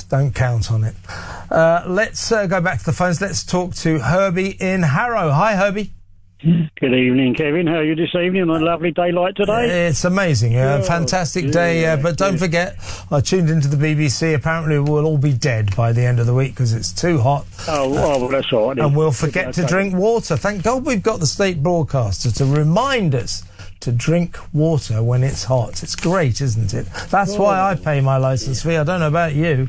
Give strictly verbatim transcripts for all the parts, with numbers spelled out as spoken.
Don't count on it. Uh, let's uh, go back to the phones. Let's talk to Herbie in Harrow. Hi, Herbie. Good evening, Kevin. How are you this evening on a lovely day like today? It's amazing. A uh, fantastic yeah, day. Uh, but don't yeah. forget, I tuned into the B B C. Apparently, we'll all be dead by the end of the week because it's too hot. Oh, uh, oh well, that's all right. And we'll forget okay. to drink water. Thank God we've got the state broadcaster to remind us to drink water when it's hot. It's great, isn't it? That's oh. why I pay my licence fee. I don't know about you.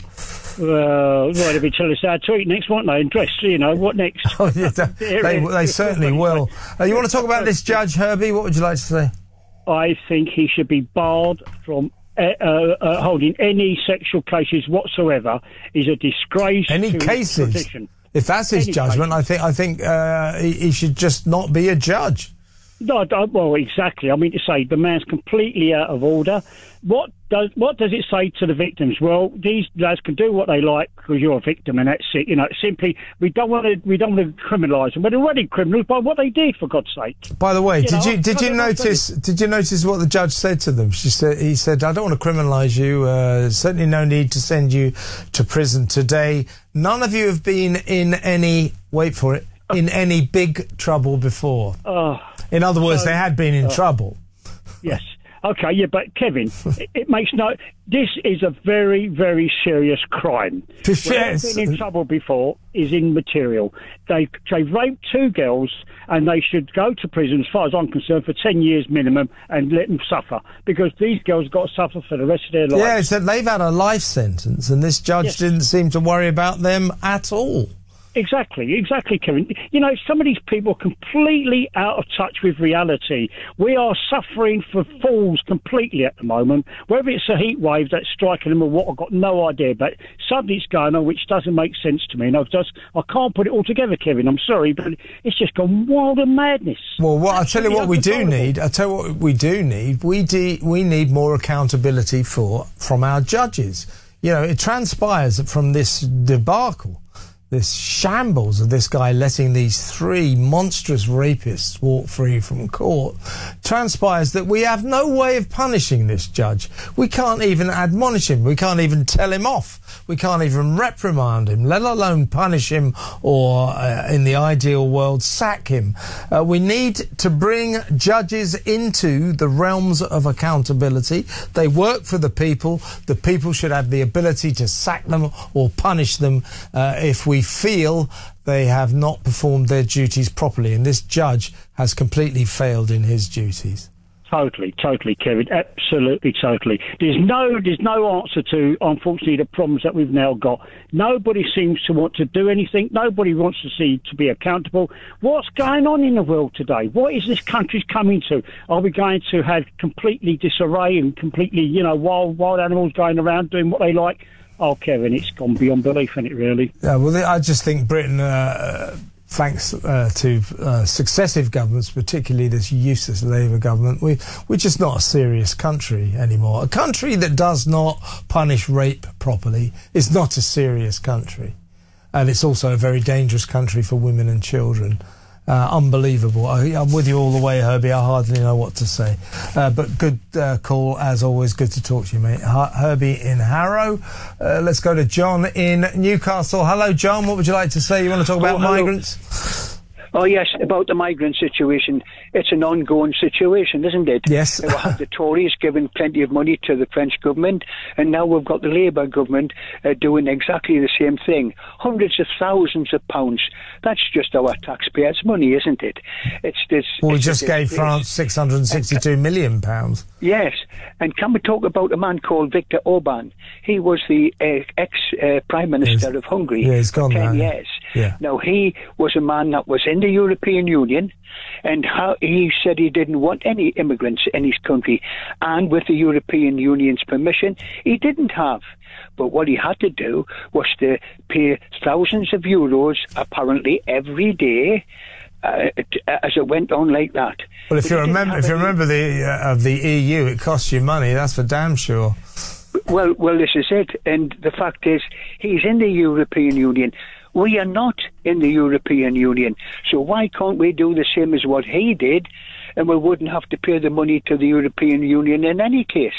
Well, well, they'll be telling us how to eat next, won't they? And dress, you know, what next? Oh, yeah, they, they certainly will. Uh, you want to talk about this judge, Herbie? What would you like to say? I think he should be barred from uh, uh, holding any sexual cases whatsoever. He's a disgrace. Any to cases? tradition. If that's his any judgment, cases. I think I think uh, he, he should just not be a judge. No, well, exactly. I mean to say the man's completely out of order. What does what does it say to the victims? Well, these lads can do what they like because you're a victim, and that's it. You know, simply we don't want to we don't want to criminalise them. But they're already criminals by what they did, for God's sake. By the way, you did know, you did you notice did you notice what the judge said to them? She said he said, "I don't want to criminalise you. Uh, certainly no need to send you to prison today. None of you have been in any wait for it in any big trouble before." Oh. In other words, so, they had been in uh, trouble. Yes. Okay, yeah, but Kevin, it, it makes no... This is a very, very serious crime. Yes. They've been in trouble before is immaterial. They, they've raped two girls, and they should go to prison, as far as I'm concerned, for ten years minimum and let them suffer. Because these girls got to suffer for the rest of their lives. Yeah, so they've had a life sentence, and this judge yes. didn't seem to worry about them at all. Exactly, exactly, Kevin. You know, some of these people are completely out of touch with reality. We are suffering for fools completely at the moment. Whether it's a heat wave that's striking them or what, I've got no idea. But something's going on which doesn't make sense to me. And I just, I can't put it all together, Kevin. I'm sorry, but it's just gone wild and madness. Well, what, I'll tell you what we do need. I'll tell you what we do need. We de- we need more accountability for from our judges. You know, it transpires that from this debacle, this shambles of this guy letting these three monstrous rapists walk free from court, transpires that we have no way of punishing this judge. We can't even admonish him. We can't even tell him off. We can't even reprimand him, let alone punish him or, uh, in the ideal world, sack him. Uh, we need to bring judges into the realms of accountability. They work for the people. The people should have the ability to sack them or punish them uh, if we feel they have not performed their duties properly, and this judge has completely failed in his duties. Totally, totally, Kevin. Absolutely, totally. There's no, there's no answer to, unfortunately, the problems that we've now got. Nobody seems to want to do anything. Nobody wants to see to be accountable. What's going on in the world today? What is this country coming to? Are we going to have completely disarray and completely, you know, wild, wild animals going around doing what they like? Oh, Kevin, it's gone beyond belief, isn't it, really? Yeah, well, I just think Britain, uh, thanks uh, to uh, successive governments, particularly this useless Labour government, we, we're just not a serious country anymore. A country that does not punish rape properly is not a serious country. And it's also a very dangerous country for women and children. Uh, unbelievable. I, I'm with you all the way, Herbie. I hardly know what to say. Uh, but good uh, call, as always. Good to talk to you, mate. Her- Herbie in Harrow. Uh, let's go to John in Newcastle. Hello, John. What would you like to say? You want to talk about oh, migrants? Oh, yes, about the migrant situation. It's an ongoing situation, isn't it? Yes. We have the Tories giving plenty of money to the French government, and now we've got the Labour government uh, doing exactly the same thing. Hundreds of thousands of pounds. That's just our taxpayers' money, isn't it? It's this. Well, we it's just gave France six hundred sixty-two million pounds. Yes, and can we talk about a man called Viktor Orban? He was the uh, ex-Prime uh, Minister yes. of Hungary yeah, he's gone for ten now. years. Yeah. Now, he was a man that was in the European Union, and how he said he didn't want any immigrants in his country, and with the European Union's permission, he didn't have. But what he had to do was to pay thousands of euros, apparently every day, Uh, as it went on like that. Well, if but you remember, if you any... remember the uh, of the E U, it costs you money. That's for damn sure. Well, well, this is it. And the fact is, he's in the European Union. We are not in the European Union. So why can't we do the same as what he did, and we wouldn't have to pay the money to the European Union in any case?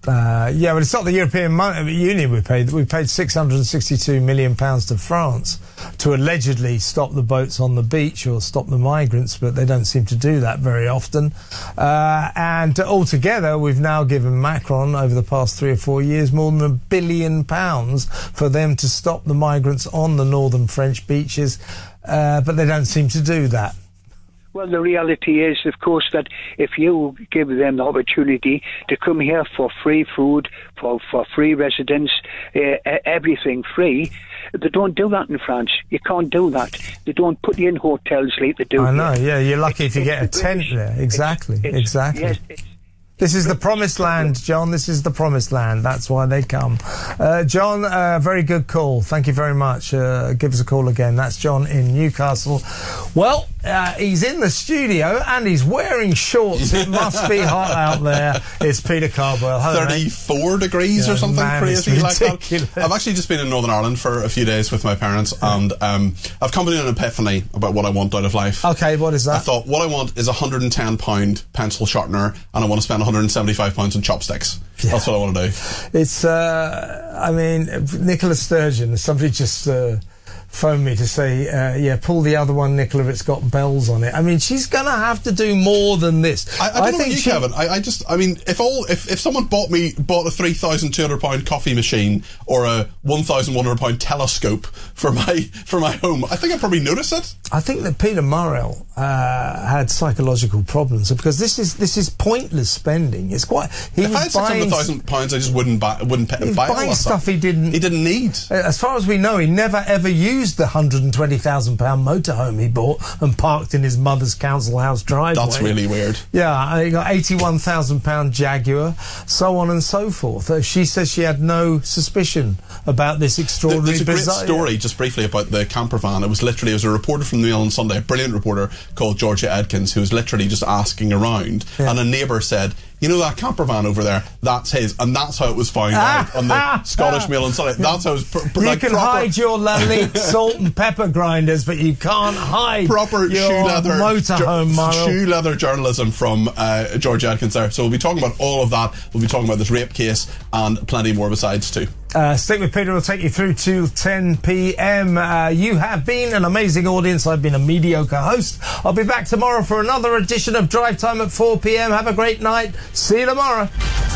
Uh, yeah, but it's not the European Union we paid. We paid six hundred sixty-two million pounds to France to allegedly stop the boats on the beach or stop the migrants, but they don't seem to do that very often. Uh, and altogether, we've now given Macron, over the past three or four years, more than a billion pounds for them to stop the migrants on the northern French beaches, uh, but they don't seem to do that. Well, the reality is, of course, that if you give them the opportunity to come here for free food, for, for free residence, uh, everything free, they don't do that in France. You can't do that. They don't put you in hotels like they do I know, here. yeah, you're lucky it's, if you get a British. tent there. Exactly, it's, it's, exactly. Yes, it's, This is the promised land, John. This is the promised land. That's why they come. Uh, John, uh, very good call. Thank you very much. Uh, give us a call again. That's John in Newcastle. Well, uh, he's in the studio and he's wearing shorts. It must be hot out there. It's Peter Cardwell. Hello, thirty-four mate. degrees yeah, or something man, crazy like ridiculous. that. I've actually just been in Northern Ireland for a few days with my parents, and um, I've come to an epiphany about what I want out of life. Okay, what is that? I thought, what I want is a one hundred ten pound pencil sharpener, and I want to spend one hundred seventy-five pounds on chopsticks. Yeah. That's what I want to do. It's, uh, I mean, Nicola Sturgeon, somebody just uh, phoned me to say, uh, yeah, pull the other one, Nicola, it's got bells on it. I mean, she's going to have to do more than this. I, I don't I know think about you, she... Kevin. I, I just, I mean, if all, if, if someone bought me, bought a three thousand two hundred pound coffee machine or a one thousand one hundred pound telescope for my, for my home, I think I'd probably notice it. I think that Peter Murrell uh, had psychological problems because this is this is pointless spending. It's quite. He if was I had six hundred thousand pounds, I just wouldn't buy, wouldn't pay, he was buy all buying that stuff, stuff he didn't. He didn't need. As far as we know, he never ever used the one hundred and twenty thousand pound motorhome he bought and parked in his mother's council house driveway. That's really weird. Yeah, he got eighty-one thousand pound Jaguar, so on and so forth. Uh, she says she had no suspicion about this extraordinary. There's a great bizarre, story, just briefly, about the camper van. It was literally, it was a reporter from the Mail on Sunday, a brilliant reporter called Georgia Edkins, who was literally just asking around, yeah. and a neighbour said, you know that camper van over there, that's his, and that's how it was found out on the Scottish Mail on Sunday. That's how it was. Pr- pr- you like can proper, hide your Lalique salt and pepper grinders, but you can't hide proper your shoe leather motorhome, ju- shoe leather journalism from uh, George Atkins there. So we'll be talking about all of that. We'll be talking about this rape case and plenty more besides too. Uh, stick with Peter. We'll take you through to ten p m. Uh, you have been an amazing audience. I've been a mediocre host. I'll be back tomorrow for another edition of Drive Time at four p m. Have a great night. See you tomorrow.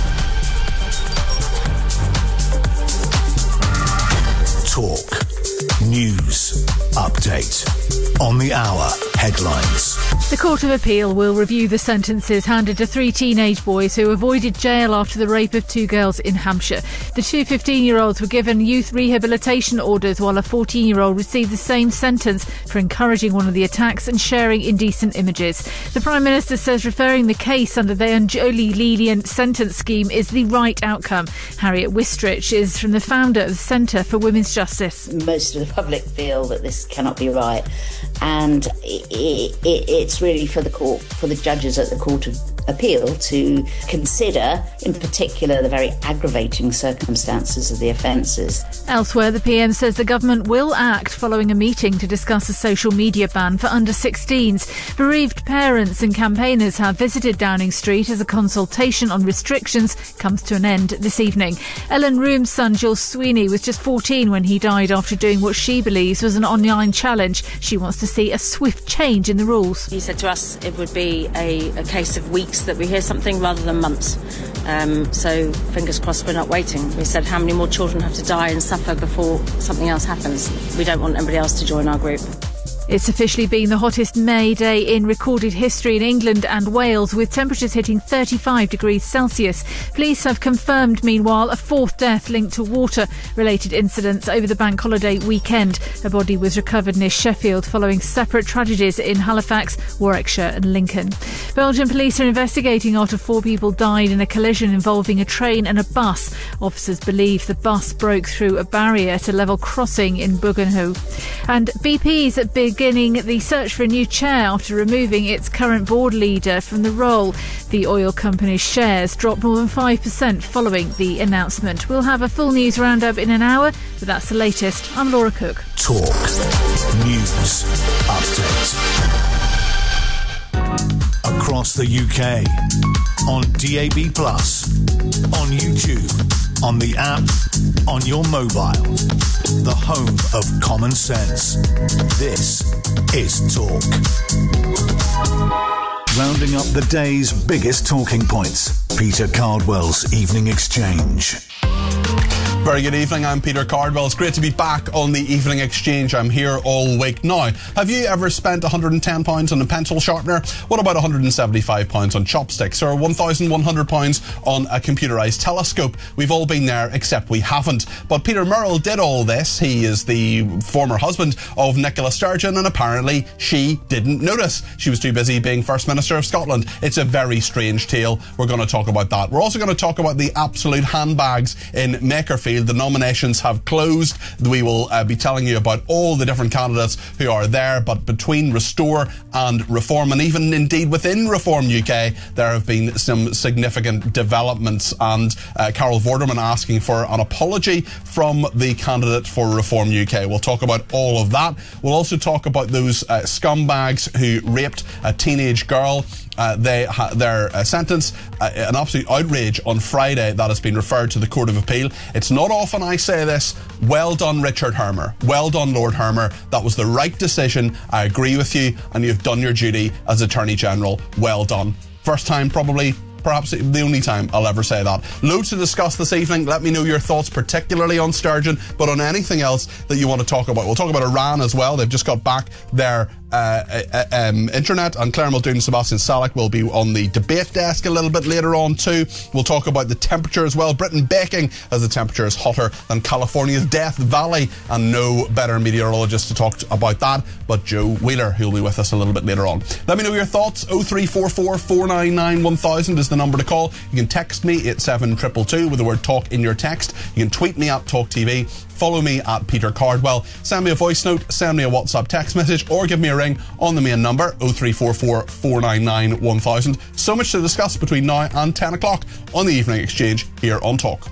Talk. News. Update. On the hour. Headlines. The Court of Appeal will review the sentences handed to three teenage boys who avoided jail after the rape of two girls in Hampshire. The two fifteen-year-olds were given youth rehabilitation orders, while a fourteen-year-old received the same sentence for encouraging one of the attacks and sharing indecent images. The Prime Minister says referring the case under the unduly lenient sentence scheme is the right outcome. Harriet Wistrich is from the founder of the Centre for Women's Justice. Most of the public feel that this cannot be right, and it, it, it's really for the court, for the judges at the Court of Appeal to consider, in particular, the very aggravating circumstances of the offences. Elsewhere, the P M says the government will act following a meeting to discuss a social media ban for under sixteens. Bereaved parents and campaigners have visited Downing Street as a consultation on restrictions comes to an end this evening. Ellen Room's son, Jill Sweeney, was just fourteen when he died after doing what she believes was an online challenge. She wants to see a swift change in the rules. He said to us it would be a, a case of weeks that we hear something rather than months. Um, so fingers crossed we're not waiting. We said how many more children have to die and suffer before something else happens. We don't want anybody else to join our group. It's officially been the hottest May day in recorded history in England and Wales, with temperatures hitting thirty-five degrees Celsius. Police have confirmed, meanwhile, a fourth death linked to water-related incidents over the bank holiday weekend. A body was recovered near Sheffield following separate tragedies in Halifax, Warwickshire and Lincoln. Belgian police are investigating after four people died in a collision involving a train and a bus. Officers believe the bus broke through a barrier at a level crossing in Bougainville. And B P's at Big beginning the search for a new chair after removing its current board leader from the role. The oil company's shares dropped more than five percent following the announcement. We'll have a full news roundup in an hour, but that's the latest. I'm Laura Cook. Talk. News. Update. across the U K. On D A B plus, on YouTube, on the app, on your mobile. The home of common sense. This is Talk. Rounding up the day's biggest talking points. Peter Cardwell's Evening Exchange. Very good evening, I'm Peter Cardwell. It's great to be back on the Evening Exchange. I'm here all week. Now, have you ever spent one hundred and ten pounds on a pencil sharpener? What about one hundred and seventy-five pounds on chopsticks, or one thousand one hundred pounds on a computerised telescope? We've all been there, except we haven't. But Peter Murrell did all this. He is the former husband of Nicola Sturgeon, and apparently she didn't notice. She was too busy being First Minister of Scotland. It's a very strange tale. We're going to talk about that. We're also going to talk about the absolute handbags in Makerfield. The nominations have closed. We will uh, be telling you about all the different candidates who are there, but between Restore and Reform, and even indeed within Reform U K, there have been some significant developments, and uh, Carol Vorderman asking for an apology from the candidate for Reform U K. We'll talk about all of that. We'll also talk about those uh, scumbags who raped a teenage girl. Uh, they ha- their uh, sentence, uh, an absolute outrage on Friday that has been referred to the Court of Appeal. It's not often I say this. Well done, Richard Hermer. Well done, Lord Hermer. That was the right decision. I agree with you, and you've done your duty as Attorney General. Well done. First time, probably. Perhaps the only time I'll ever say that. Loads to discuss this evening. Let me know your thoughts, particularly on Sturgeon, but on anything else that you want to talk about. We'll talk about Iran as well. They've just got back their uh, uh, um, internet, and Claire Muldoon and Sebastian Salek will be on the debate desk a little bit later on too. We'll talk about the temperature as well. Britain baking as the temperature is hotter than California's Death Valley, and no better meteorologist to talk about that but Joe Wheeler, who'll be with us a little bit later on. Let me know your thoughts. oh three four four, four nine nine, one thousand is the number to call. You can text me at seven two two two with the word talk in your text. You can tweet me at Talk T V. Follow me at Peter Cardwell. Send me a voice note, send me a WhatsApp text message, or give me a ring on the main number oh three four four, four nine nine, one thousand. So much to discuss between now and ten o'clock on the Evening Exchange here on Talk.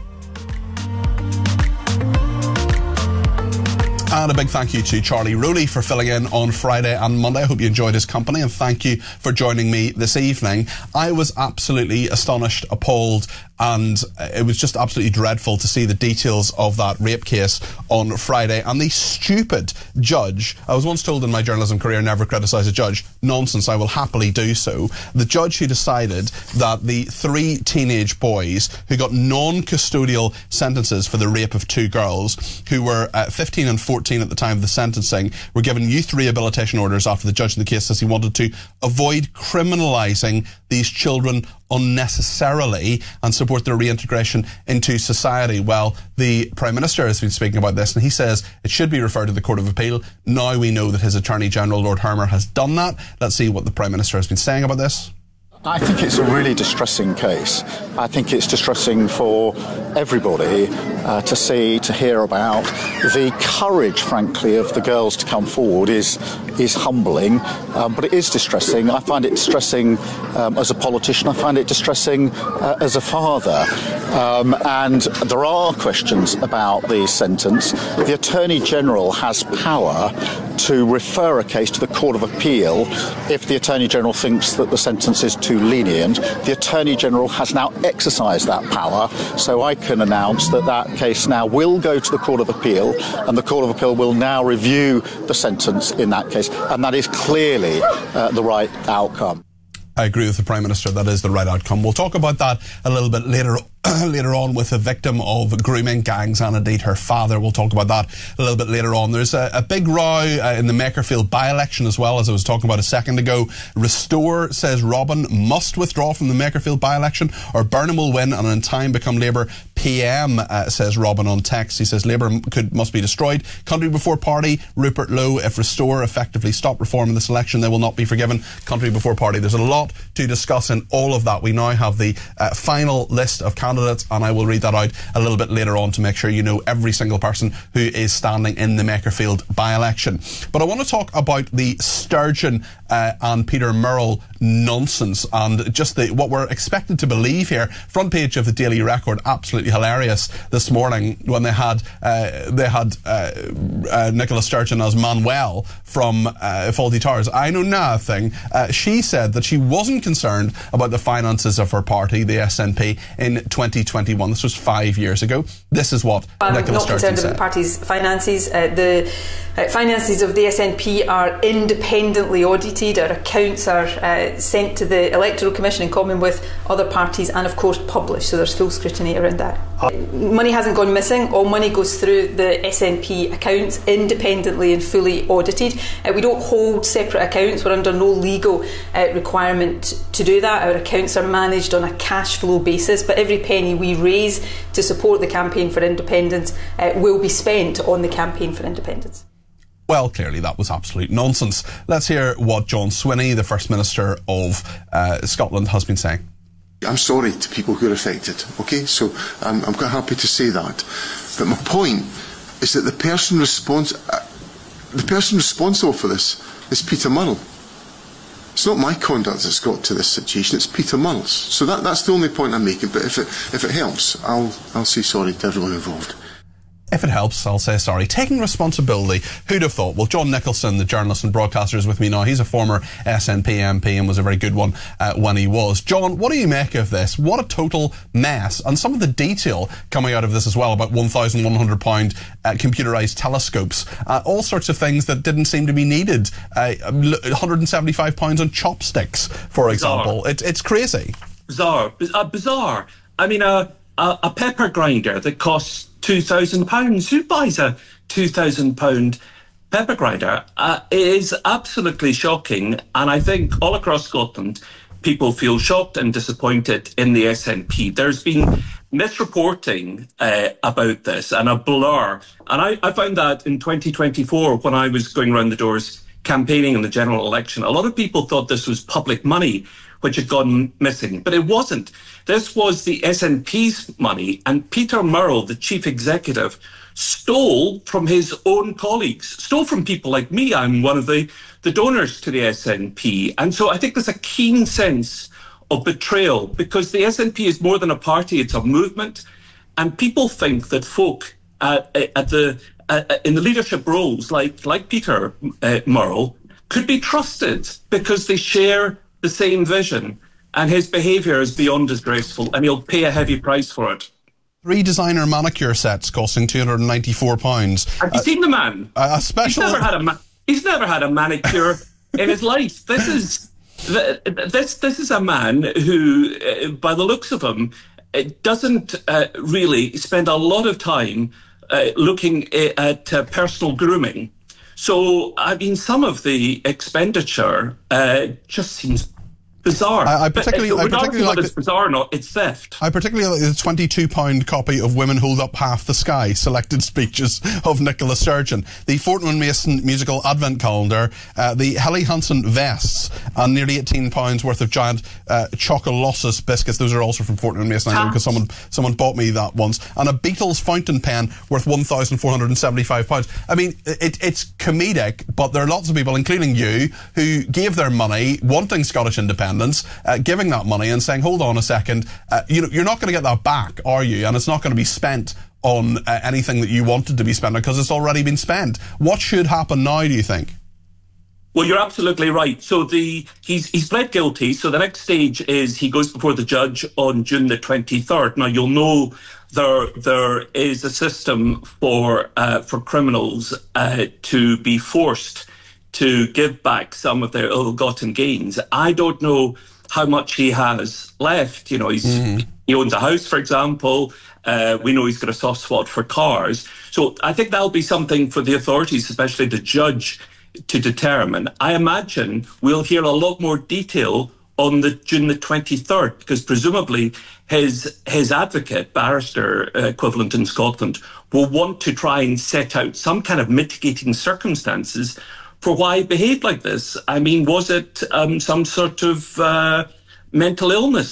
And a big thank you to Charlie Rowley for filling in on Friday and Monday. I hope you enjoyed his company, and thank you for joining me this evening. I was absolutely astonished, appalled, and it was just absolutely dreadful to see the details of that rape case on Friday. And the stupid judge, I was once told in my journalism career, never criticise a judge. Nonsense, I will happily do so. The judge who decided that the three teenage boys who got non-custodial sentences for the rape of two girls, who were uh, fifteen and fourteen at the time of the sentencing, were given youth rehabilitation orders after the judge in the case says he wanted to avoid criminalising these children unnecessarily and support their reintegration into society. Well, the Prime Minister has been speaking about this, and he says it should be referred to the Court of Appeal. Now we know that his Attorney General, Lord Hermer, has done that. Let's see what the Prime Minister has been saying about this. I think it's a really distressing case. I think it's distressing for everybody uh, to see, to hear about. The courage, frankly, of the girls to come forward is is humbling, um, but it is distressing. I find it distressing um, as a politician. I find it distressing uh, as a father. Um, and there are questions about the sentence. The Attorney General has power to refer a case to the Court of Appeal if the Attorney General thinks that the sentence is too lenient. The Attorney General has now exercised that power, so I can announce that that case now will go to the Court of Appeal, and the Court of Appeal will now review the sentence in that case, and that is clearly uh, the right outcome. I agree with the Prime Minister. That is the right outcome. We'll talk about that a little bit later later on with a victim of grooming gangs, and indeed her father. We'll talk about that a little bit later on. There's a, a big row uh, in the Makerfield by-election as well, as I was talking about a second ago. Restore says Robin must withdraw from the Makerfield by-election or Burnham will win and in time become Labour P M, uh, says Robin on text. He says Labour could must be destroyed. Country Before Party, Rupert Lowe. If Restore effectively stop reform in this election, they will not be forgiven. Country Before Party. There's a lot to discuss in all of that. We now have the uh, final list of candidates, and I will read that out a little bit later on to make sure you know every single person who is standing in the Makerfield by-election. But I want to talk about the Sturgeon uh, and Peter Murrell nonsense, and just the what we're expected to believe here. Front page of the Daily Record, absolutely hilarious this morning when they had uh, they had uh, uh, Nicola Sturgeon as Manuel from uh, Fawlty Towers. I know nothing. Uh, she said that she wasn't concerned about the finances of her party, the S N P, in twenty twenty-one. This was five years ago. This is what I'm Nicola not Sturgeon concerned said. about the party's finances. Uh, the uh, finances of the S N P are independently audited. Our accounts are uh, sent to the Electoral Commission in common with other parties, and of course published, so there's full scrutiny around that. Uh, money hasn't gone missing. All money goes through the S N P accounts, independently and fully audited. Uh, we don't hold separate accounts. We're under no legal uh, requirement to do that. Our accounts are managed on a cash flow basis, but every penny we raise to support the campaign for independence uh, will be spent on the campaign for independence. Well, clearly that was absolute nonsense. Let's hear what John Swinney, the First Minister of uh, Scotland, has been saying. I'm sorry to people who are affected, okay? So I'm, I'm quite happy to say that. But my point is that the person, respons- uh, the person responsible for this is Peter Murrell. It's not my conduct that's got to this situation, it's Peter Murrell's. So that, that's the only point I'm making, but if it, if it helps, I'll, I'll say sorry to everyone involved. If it helps, I'll say sorry. Taking responsibility. Who'd have thought? Well, John Nicholson, the journalist and broadcaster, is with me now. He's a former S N P M P and was a very good one uh, when he was. John, what do you make of this? What a total mess. And some of the detail coming out of this as well about one thousand one hundred pound uh, computerised telescopes. Uh, all sorts of things that didn't seem to be needed. Uh, one hundred seventy-five pounds on chopsticks, for example. It, it's crazy. Bizarre. Uh, bizarre. I mean, uh, a, a pepper grinder that costs two thousand pounds. Who buys a two thousand pound pepper grinder? Uh, it is absolutely shocking. And I think all across Scotland, people feel shocked and disappointed in the S N P. There's been misreporting uh, about this and a blur. And I, I found that in twenty twenty-four, when I was going around the doors campaigning in the general election, a lot of people thought this was public money which had gone missing. But it wasn't. This was the S N P's money, and Peter Murrell, the chief executive, stole from his own colleagues, stole from people like me. I'm one of the, the donors to the S N P. And so I think there's a keen sense of betrayal, because the S N P is more than a party, it's a movement. And people think that folk at, at the uh, in the leadership roles, like, like Peter uh, Murrell, could be trusted because they share the same vision, and his behaviour is beyond disgraceful, and he'll pay a heavy price for it. Three designer manicure sets costing two hundred ninety-four pounds. Have you uh, seen the man? A, a special. He's never had a ma- he's never had a manicure in his life. This is this this is a man who, uh, by the looks of him, doesn't uh, really spend a lot of time uh, looking at uh, personal grooming. So, I mean, some of the expenditure uh, just seems bizarre. I, I particularly, but, uh, I particularly like it's bizarre or not, it's theft. I particularly like the twenty-two pound copy of Women Hold Up Half the Sky, selected speeches of Nicola Sturgeon, the Fortnum and Mason musical advent calendar, uh, the Helly Hansen vests, and nearly eighteen pounds worth of giant uh, Chocolossus biscuits. Those are also from Fortnum and Mason, I know, because someone someone bought me that once. And a Beatles fountain pen worth one thousand four hundred seventy-five pounds. I mean, it, it's comedic, but there are lots of people, including you, who gave their money wanting Scottish independence, Uh, giving that money and saying, hold on a second, uh, you know, you're not going to get that back, are you? And it's not going to be spent on uh, anything that you wanted to be spent on, because it's already been spent. What should happen now, do you think? Well, you're absolutely right. So the he's he's pled guilty. So the next stage is he goes before the judge on June the twenty-third. Now, you'll know there there is a system for uh, for criminals uh, to be forced to give back some of their ill-gotten gains. I don't know how much he has left. You know, he's mm-hmm. he owns a house, for example. Uh, we know he's got a soft spot for cars. So I think that'll be something for the authorities, especially the judge, to determine. I imagine we'll hear a lot more detail on the June the twenty-third, because presumably his his advocate, barrister uh, equivalent in Scotland, will want to try and set out some kind of mitigating circumstances for why he behaved like this. I mean, was it um, some sort of uh, mental illness?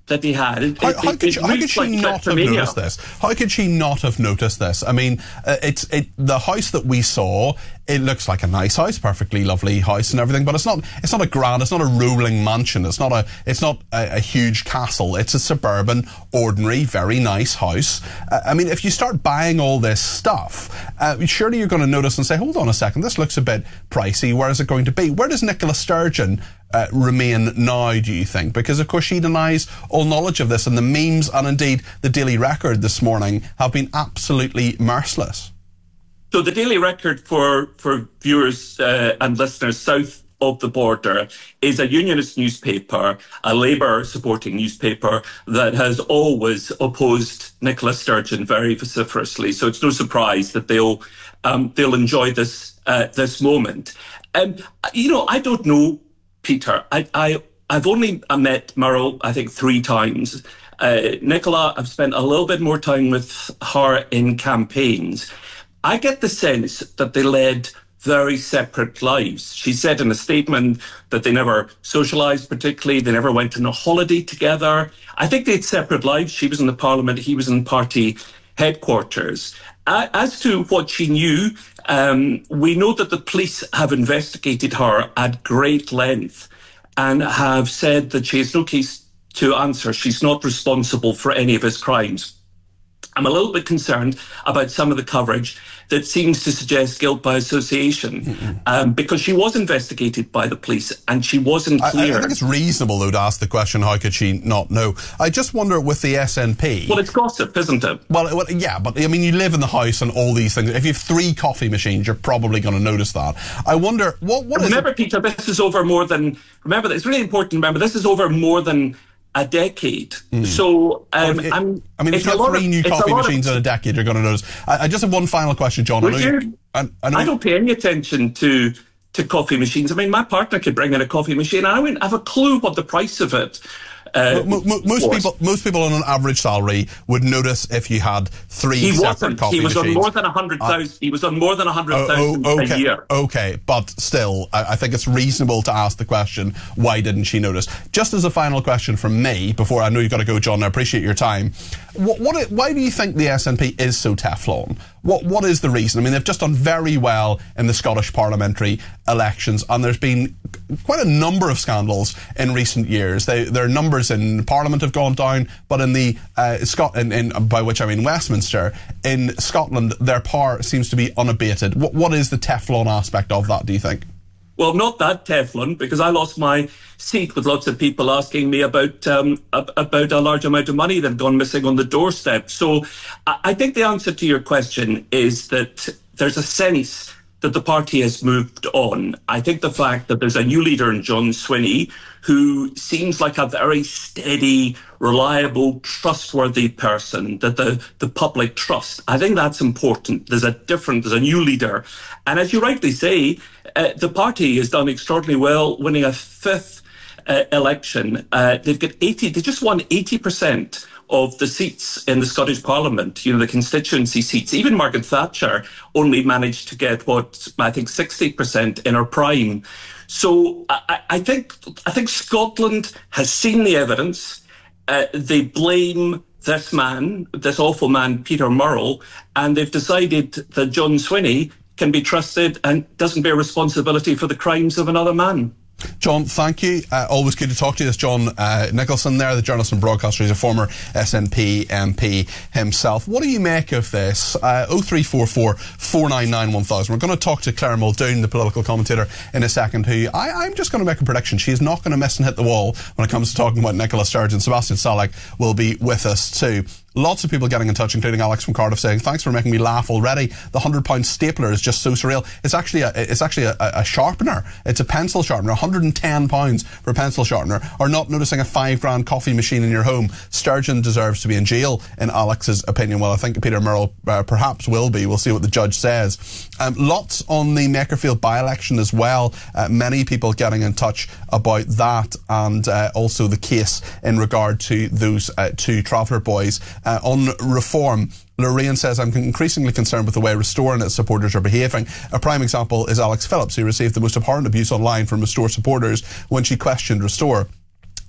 that he had. It, how, it, how it, could it she, how could she like not have noticed this? How could she not have noticed this? I mean, uh, it's it the house that we saw. It looks like a nice house, perfectly lovely house and everything, but it's not. It's not a grand. It's not a rolling mansion. It's not a. It's not a, a huge castle. It's a suburban, ordinary, very nice house. Uh, I mean, if you start buying all this stuff, uh, surely you're going to notice and say, "Hold on a second, this looks a bit pricey. Where is it going to be?" Where does Nicola Sturgeon Uh, remain now, do you think? Because, of course, she denies all knowledge of this, and the memes and indeed the Daily Record this morning have been absolutely merciless. So the Daily Record, for, for viewers uh, and listeners south of the border, is a unionist newspaper, a Labour-supporting newspaper that has always opposed Nicola Sturgeon very vociferously. So it's no surprise that they'll um, they'll enjoy this uh, this moment. Um, you know, I don't know, Peter, I, I, I've only met Murrell, I think, three times. Uh, Nicola, I've spent a little bit more time with her in campaigns. I get the sense that they led very separate lives. She said in a statement that they never socialised particularly, they never went on a holiday together. I think they had separate lives. She was in the Parliament, he was in party headquarters. Uh, as to what she knew, um, we know that the police have investigated her at great length and have said that she has no case to answer. She's not responsible for any of his crimes. I'm a little bit concerned about some of the coverage that seems to suggest guilt by association, mm-hmm. um, because she was investigated by the police and she wasn't clear. I, I think it's reasonable, though, to ask the question, how could she not know? I just wonder with the S N P... Well, it's gossip, isn't it? Well, well, yeah, but, I mean, you live in the house and all these things. If you have three coffee machines, you're probably going to notice that. I wonder, what, what remember, is... Remember, Peter, this is over more than... Remember, it's really important to remember, this is over more than a decade. Mm. So, um, it, I'm, I mean, if you have three of, new coffee machines of, in a decade, you're going to notice. I, I just have one final question, John. Would I, you? you, I, I, know I don't pay any attention to to coffee machines. I mean, my partner could bring in a coffee machine, and I wouldn't have a clue what the price of it. Uh, mo- mo- most was. people, most people on an average salary would notice if you had three he separate wasn't. coffee he was machines. On more than a hundred thousand. Uh, he was on more than a hundred thousand oh, oh, okay, a year. Okay, but still, I, I think it's reasonable to ask the question: why didn't she notice? Just as a final question from me, before I know you've got to go, John. I appreciate your time. What, what, why do you think the S N P is so Teflon? What, what is the reason? I mean, they've just done very well in the Scottish parliamentary elections, and there's been quite a number of scandals in recent years. They, their numbers in Parliament have gone down, but in the uh, Scot, in, in, by which I mean Westminster, in Scotland, their power seems to be unabated. What, what is the Teflon aspect of that, do you think? Well, not that Teflon, because I lost my seat with lots of people asking me about um, about a large amount of money that had gone missing on the doorstep. So I think the answer to your question is that there's a sense that the party has moved on. I think the fact that there's a new leader in John Swinney, who seems like a very steady, reliable, trustworthy person that the, the public trust. I think that's important. There's a different, there's a new leader. And as you rightly say, uh, the party has done extraordinarily well, winning a fifth uh, election. Uh, they've got eighty, they just won eighty percent of the seats in the Scottish Parliament, you know, the constituency seats. Even Margaret Thatcher only managed to get, what, I think sixty percent in her prime. So I, I think I think Scotland has seen the evidence. Uh, they blame this man, this awful man, Peter Murrell, and they've decided that John Swinney can be trusted and doesn't bear responsibility for the crimes of another man. John, thank you. Uh, always good to talk to you. That's John uh, Nicholson there, the journalist and broadcaster. He's a former S N P M P himself. What do you make of this? Uh, oh three four four, four nine nine, one thousand. We're going to talk to Claire Muldoon, the political commentator, in a second, who I, I'm just going to make a prediction. She's not going to miss and hit the wall when it comes to talking about Nicola Sturgeon. Sebastian Salek will be with us too. Lots of people getting in touch, including Alex from Cardiff, saying, thanks for making me laugh already. The one hundred pound stapler is just so surreal. It's actually a, it's actually a, a sharpener. It's a pencil sharpener. one hundred and ten pounds for a pencil sharpener. Or not noticing a five grand coffee machine in your home. Sturgeon deserves to be in jail, in Alex's opinion. Well, I think Peter Murrell uh, perhaps will be. We'll see what the judge says. Um, lots on the Makerfield by-election as well. Uh, many people getting in touch about that, and uh, also the case in regard to those uh, two traveller boys. Uh, on reform, Lorraine says, I'm increasingly concerned with the way Restore and its supporters are behaving. A prime example is Alex Phillips, who received the most abhorrent abuse online from Restore supporters when she questioned Restore.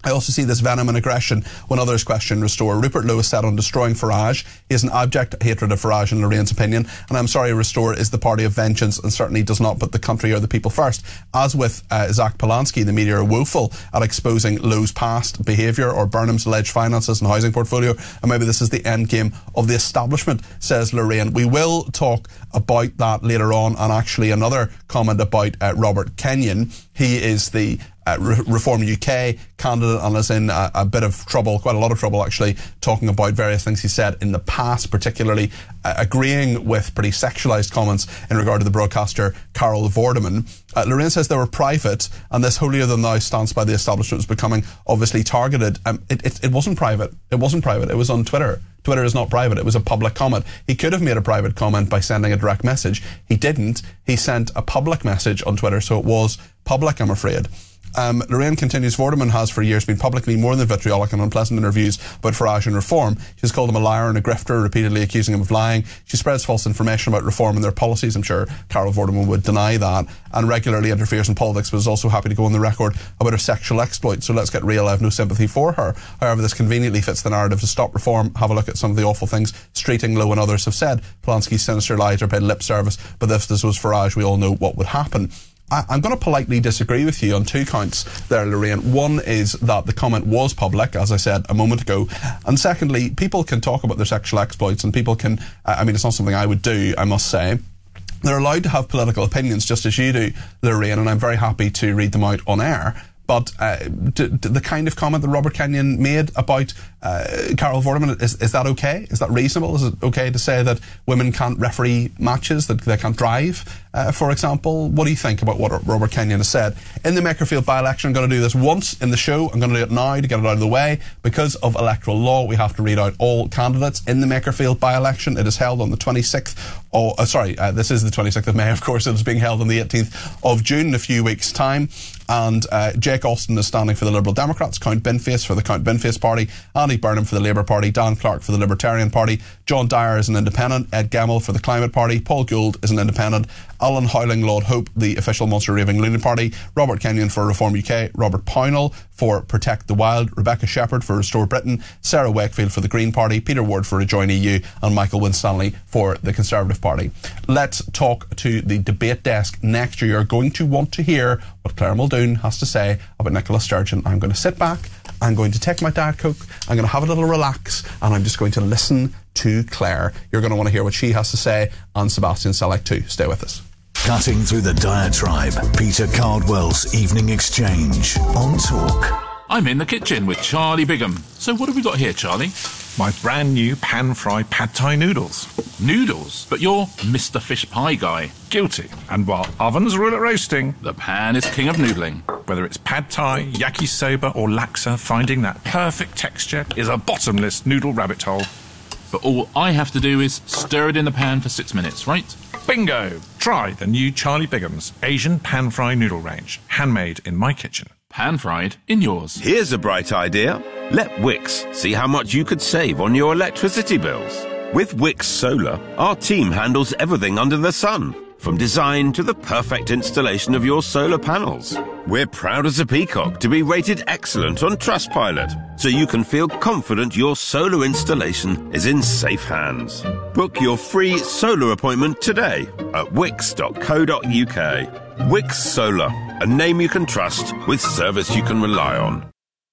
I also see this venom and aggression when others question Restore. Rupert Lowe is set on destroying Farage. He has an abject hatred of Farage in Lorraine's opinion, and I'm sorry, Restore is the party of vengeance and certainly does not put the country or the people first. As with uh, Zach Polanski, the media are woeful at exposing Lowe's past behaviour or Burnham's alleged finances and housing portfolio, and maybe this is the end game of the establishment, says Lorraine. We will talk about that later on, and actually another comment about uh, Robert Kenyon. He is the Uh, Re- Reform U K candidate and is in a, a bit of trouble, quite a lot of trouble actually, talking about various things he said in the past, particularly uh, agreeing with pretty sexualised comments in regard to the broadcaster Carol Vorderman. Uh, Lorraine says they were private, and this holier-than-thou stance by the establishment was becoming obviously targeted. Um, it, it, it wasn't private. It wasn't private. It was on Twitter. Twitter is not private. It was a public comment. He could have made a private comment by sending a direct message. He didn't. He sent a public message on Twitter, so it was public, I'm afraid. Um, Lorraine continues, Vorderman has for years been publicly more than vitriolic and unpleasant interviews about Farage and Reform. She's called him a liar and a grifter, repeatedly accusing him of lying. She spreads false information about Reform and their policies. I'm sure Carol Vorderman would deny that, and regularly interferes in politics, but is also happy to go on the record about her sexual exploits. So let's get real. I have no sympathy for her. However, this conveniently fits the narrative to stop Reform. Have a look at some of the awful things Streeting, Lowe and others have said. Polanski's sinister lies are paid lip service, but if this was Farage, we all know what would happen. I'm going to politely disagree with you on two counts there, Lorraine. One is that the comment was public, as I said a moment ago. And secondly, people can talk about their sexual exploits, and people can, I mean, it's not something I would do, I must say. They're allowed to have political opinions just as you do, Lorraine, and I'm very happy to read them out on air. But uh, d- d- the kind of comment that Robert Kenyon made about uh, Carol Vorderman, is, is that okay? Is that reasonable? Is it okay to say that women can't referee matches, that they can't drive, uh, for example? What do you think about what Robert Kenyon has said? In the Makerfield by-election, I'm going to do this once in the show. I'm going to do it now to get it out of the way. Because of electoral law, we have to read out all candidates in the Makerfield by-election. It is held on the twenty-sixth, oh, uh, sorry, uh, this is the twenty-sixth of May, of course. It is being held on the eighteenth of June in a few weeks' time. And uh, Jake Austin is standing for the Liberal Democrats, Count Binface for the Count Binface Party, Andy Burnham for the Labour Party, Dan Clark for the Libertarian Party, John Dyer is an independent, Ed Gemmell for the Climate Party, Paul Gould is an independent, Alan Howling Lord Hope, the official Munster Raving Loony Party, Robert Kenyon for Reform U K, Robert Pownall for Protect the Wild, Rebecca Shepherd for Restore Britain, Sarah Wakefield for the Green Party, Peter Ward for Rejoin E U, and Michael Winstanley for the Conservative Party. Let's talk to the debate desk next. You're going to want to hear what Claire Muldoon has to say about Nicola Sturgeon. I'm going to sit back, I'm going to take my Diet Coke, I'm going to have a little relax, and I'm just going to listen to Claire. You're going to want to hear what she has to say, and Sebastian Selleck too. Stay with us. Cutting through the diatribe, Peter Cardwell's Evening Exchange on Talk. I'm in the kitchen with Charlie Bigham. So what have we got here, Charlie? My brand new pan-fried pad thai noodles. Noodles? But you're Mister Fish Pie guy. Guilty. And while ovens rule at roasting, the pan is king of noodling. Whether it's pad thai, yakisoba or laksa, finding that perfect texture is a bottomless noodle rabbit hole. But all I have to do is stir it in the pan for six minutes, right? Bingo! Try the new Charlie Bigham's Asian pan-fried noodle range. Handmade in my kitchen. Pan-fried in yours. Here's a bright idea. Let Wix see how much you could save on your electricity bills. With Wix Solar, our team handles everything under the sun, from design to the perfect installation of your solar panels. We're proud as a peacock to be rated excellent on Trustpilot, so you can feel confident your solar installation is in safe hands. Book your free solar appointment today at wix dot co dot uk. Wix Solar, a name you can trust with service you can rely on.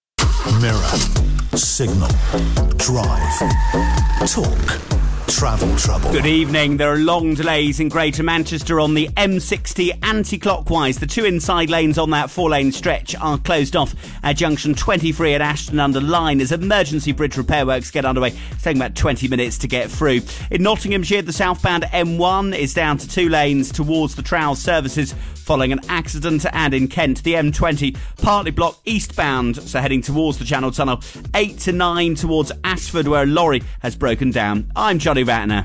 Mirror, Signal, Drive, Talk. Travel trouble. Good evening. There are long delays in Greater Manchester on the M sixty anti-clockwise. The two inside lanes on that four-lane stretch are closed off at junction twenty-three at Ashton under Lyne as emergency bridge repair works get underway. It's taking about twenty minutes to get through. In Nottinghamshire, the southbound M one is down to two lanes towards the Trowse services following an accident, and in Kent, the M twenty partly blocked eastbound, so heading towards the Channel Tunnel, eight to nine towards Ashford where a lorry has broken down. I'm Johnny Vatner.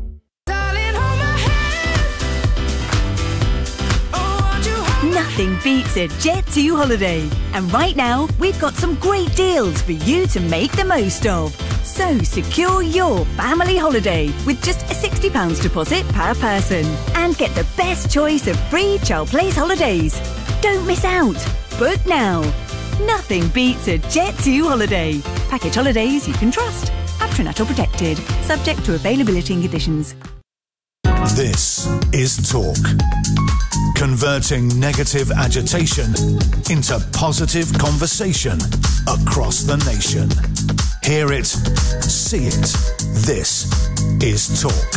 Nothing beats a Jet two holiday. And right now, we've got some great deals for you to make the most of. So secure your family holiday with just a sixty pounds deposit per person. And get the best choice of free Child Place holidays. Don't miss out. Book now. Nothing beats a Jet two holiday. Package holidays you can trust. Aptronet or protected. Subject to availability and conditions. This is Talk. Converting negative agitation into positive conversation across the nation. Hear it, see it. This is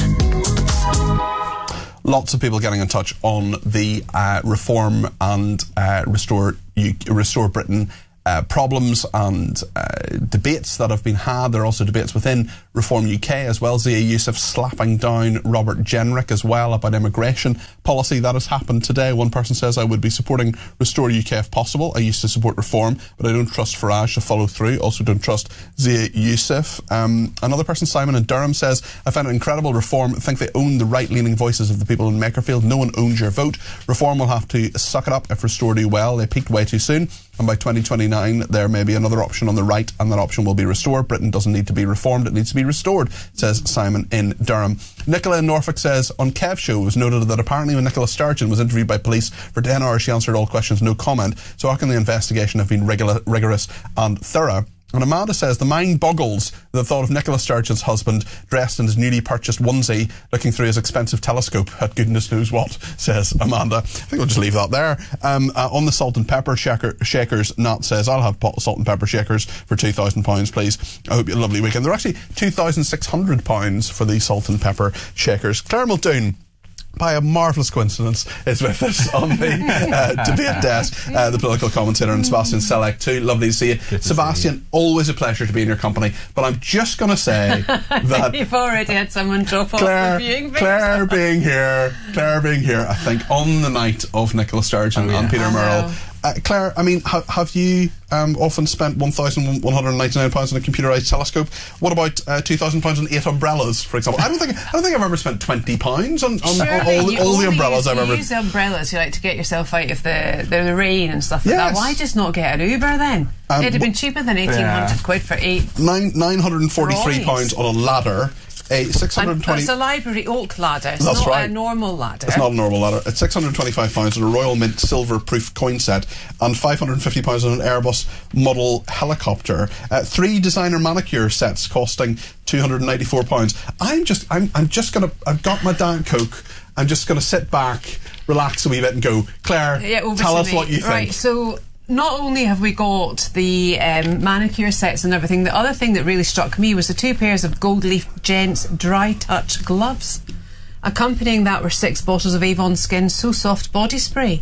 Talk. Lots of people getting in touch on the uh, Reform and uh, Restore U- Restore Britain uh, problems and uh, debates that have been had. There are also debates within Reform U K as well. Zia Youssef slapping down Robert Jenrick as well about immigration policy. That has happened today. One person says, I would be supporting Restore U K if possible. I used to support Reform, but I don't trust Farage to follow through. Also don't trust Zia Youssef. Um, another person, Simon in Durham, says, I find it incredible Reform think they own the right-leaning voices of the people in Makerfield. No one owns your vote. Reform will have to suck it up if Restore do well. They peaked way too soon. And by twenty twenty-nine, there may be another option on the right, and that option will be Restore. Britain doesn't need to be reformed, it needs to be restored, says Simon in Durham. Nicola in Norfolk says, on Kev Show, it was noted that apparently when Nicola Sturgeon was interviewed by police for ten hours, she answered all questions, no comment. So how can the investigation have been regular, rigorous and thorough? And Amanda says, the mind boggles the thought of Nicola Sturgeon's husband dressed in his newly purchased onesie looking through his expensive telescope at goodness knows what, says Amanda. I think we'll just leave that there. Um, uh, on the salt and pepper shaker, shakers, Nat says, I'll have salt and pepper shakers for two thousand pounds, please. I hope you have a lovely weekend. They're actually two thousand six hundred pounds for the salt and pepper shakers. Claire Muldoon, by a marvellous coincidence, is with us on the uh, debate desk, uh, the political commentator, and Sebastian Selleck too. Lovely to see you. To Sebastian, see you. Always a pleasure to be in your company, but I'm just going to say that You've already had someone drop off Claire, the viewing things. Claire being here, Claire being here, I think on the night of Nicola Sturgeon oh, yeah. and Peter I Murrell. know. Uh, Claire, I mean, ha- have you um, often spent one thousand one hundred ninety-nine pounds on a computerised telescope? What about uh, two thousand pounds on eight umbrellas, for example? I don't think I don't think I've ever spent twenty pounds on, on, on all, the, all the umbrellas use, I've you ever... You use umbrellas, you like, to get yourself out of the, the, the rain and stuff like Yes. that. Why just not get an Uber then? Um, It'd have been cheaper than eighteen hundred yeah. quid for eight. Nine, nine hundred forty-three pounds on a ladder. A six hundred twenty. It's a library oak ladder. It's That's not right. a normal ladder. It's not a normal ladder. It's six hundred twenty-five pounds on a Royal Mint silver proof coin set and five hundred fifty pounds on an Airbus model helicopter. Uh, three designer manicure sets costing two hundred ninety-four pounds. I'm just, I'm, I'm just gonna, I've got my Diet Coke. I'm just gonna sit back, relax a wee bit and go, Claire, Yeah, over tell to us me. what you think. Right, so not only have we got the um, manicure sets and everything, the other thing that really struck me was the two pairs of Gold Leaf Gents Dry Touch gloves. Accompanying that were six bottles of Avon Skin So Soft body spray.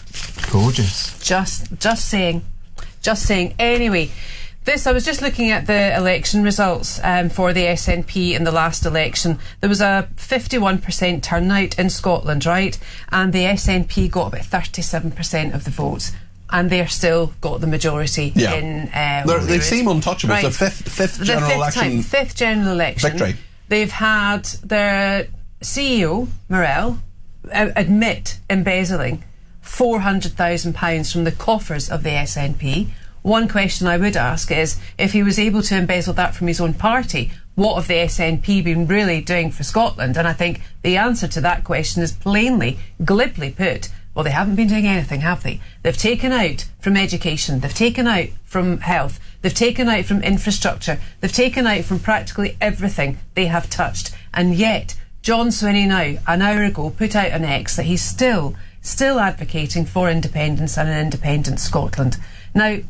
Gorgeous. Just, just saying. Just saying. Anyway, this, I was just looking at the election results um, for the S N P in the last election. There was a fifty-one percent turnout in Scotland, right? And the S N P got about thirty-seven percent of the votes. And they're still got the majority Yeah. in... Uh, They're- they seem untouchable. Right. It's the fifth, fifth The general fifth election time, fifth general election. victory. They've had their C E O, Morell, uh, admit embezzling four hundred thousand pounds from the coffers of the S N P. One question I would ask is, if he was able to embezzle that from his own party, what have the S N P been really doing for Scotland? And I think the answer to that question is plainly, glibly put, well, they haven't been doing anything, have they? They've taken out from education, they've taken out from health, they've taken out from infrastructure, they've taken out from practically everything they have touched. And yet, John Swinney now, an hour ago, put out an X that he's still, still advocating for independence and an independent Scotland. Now,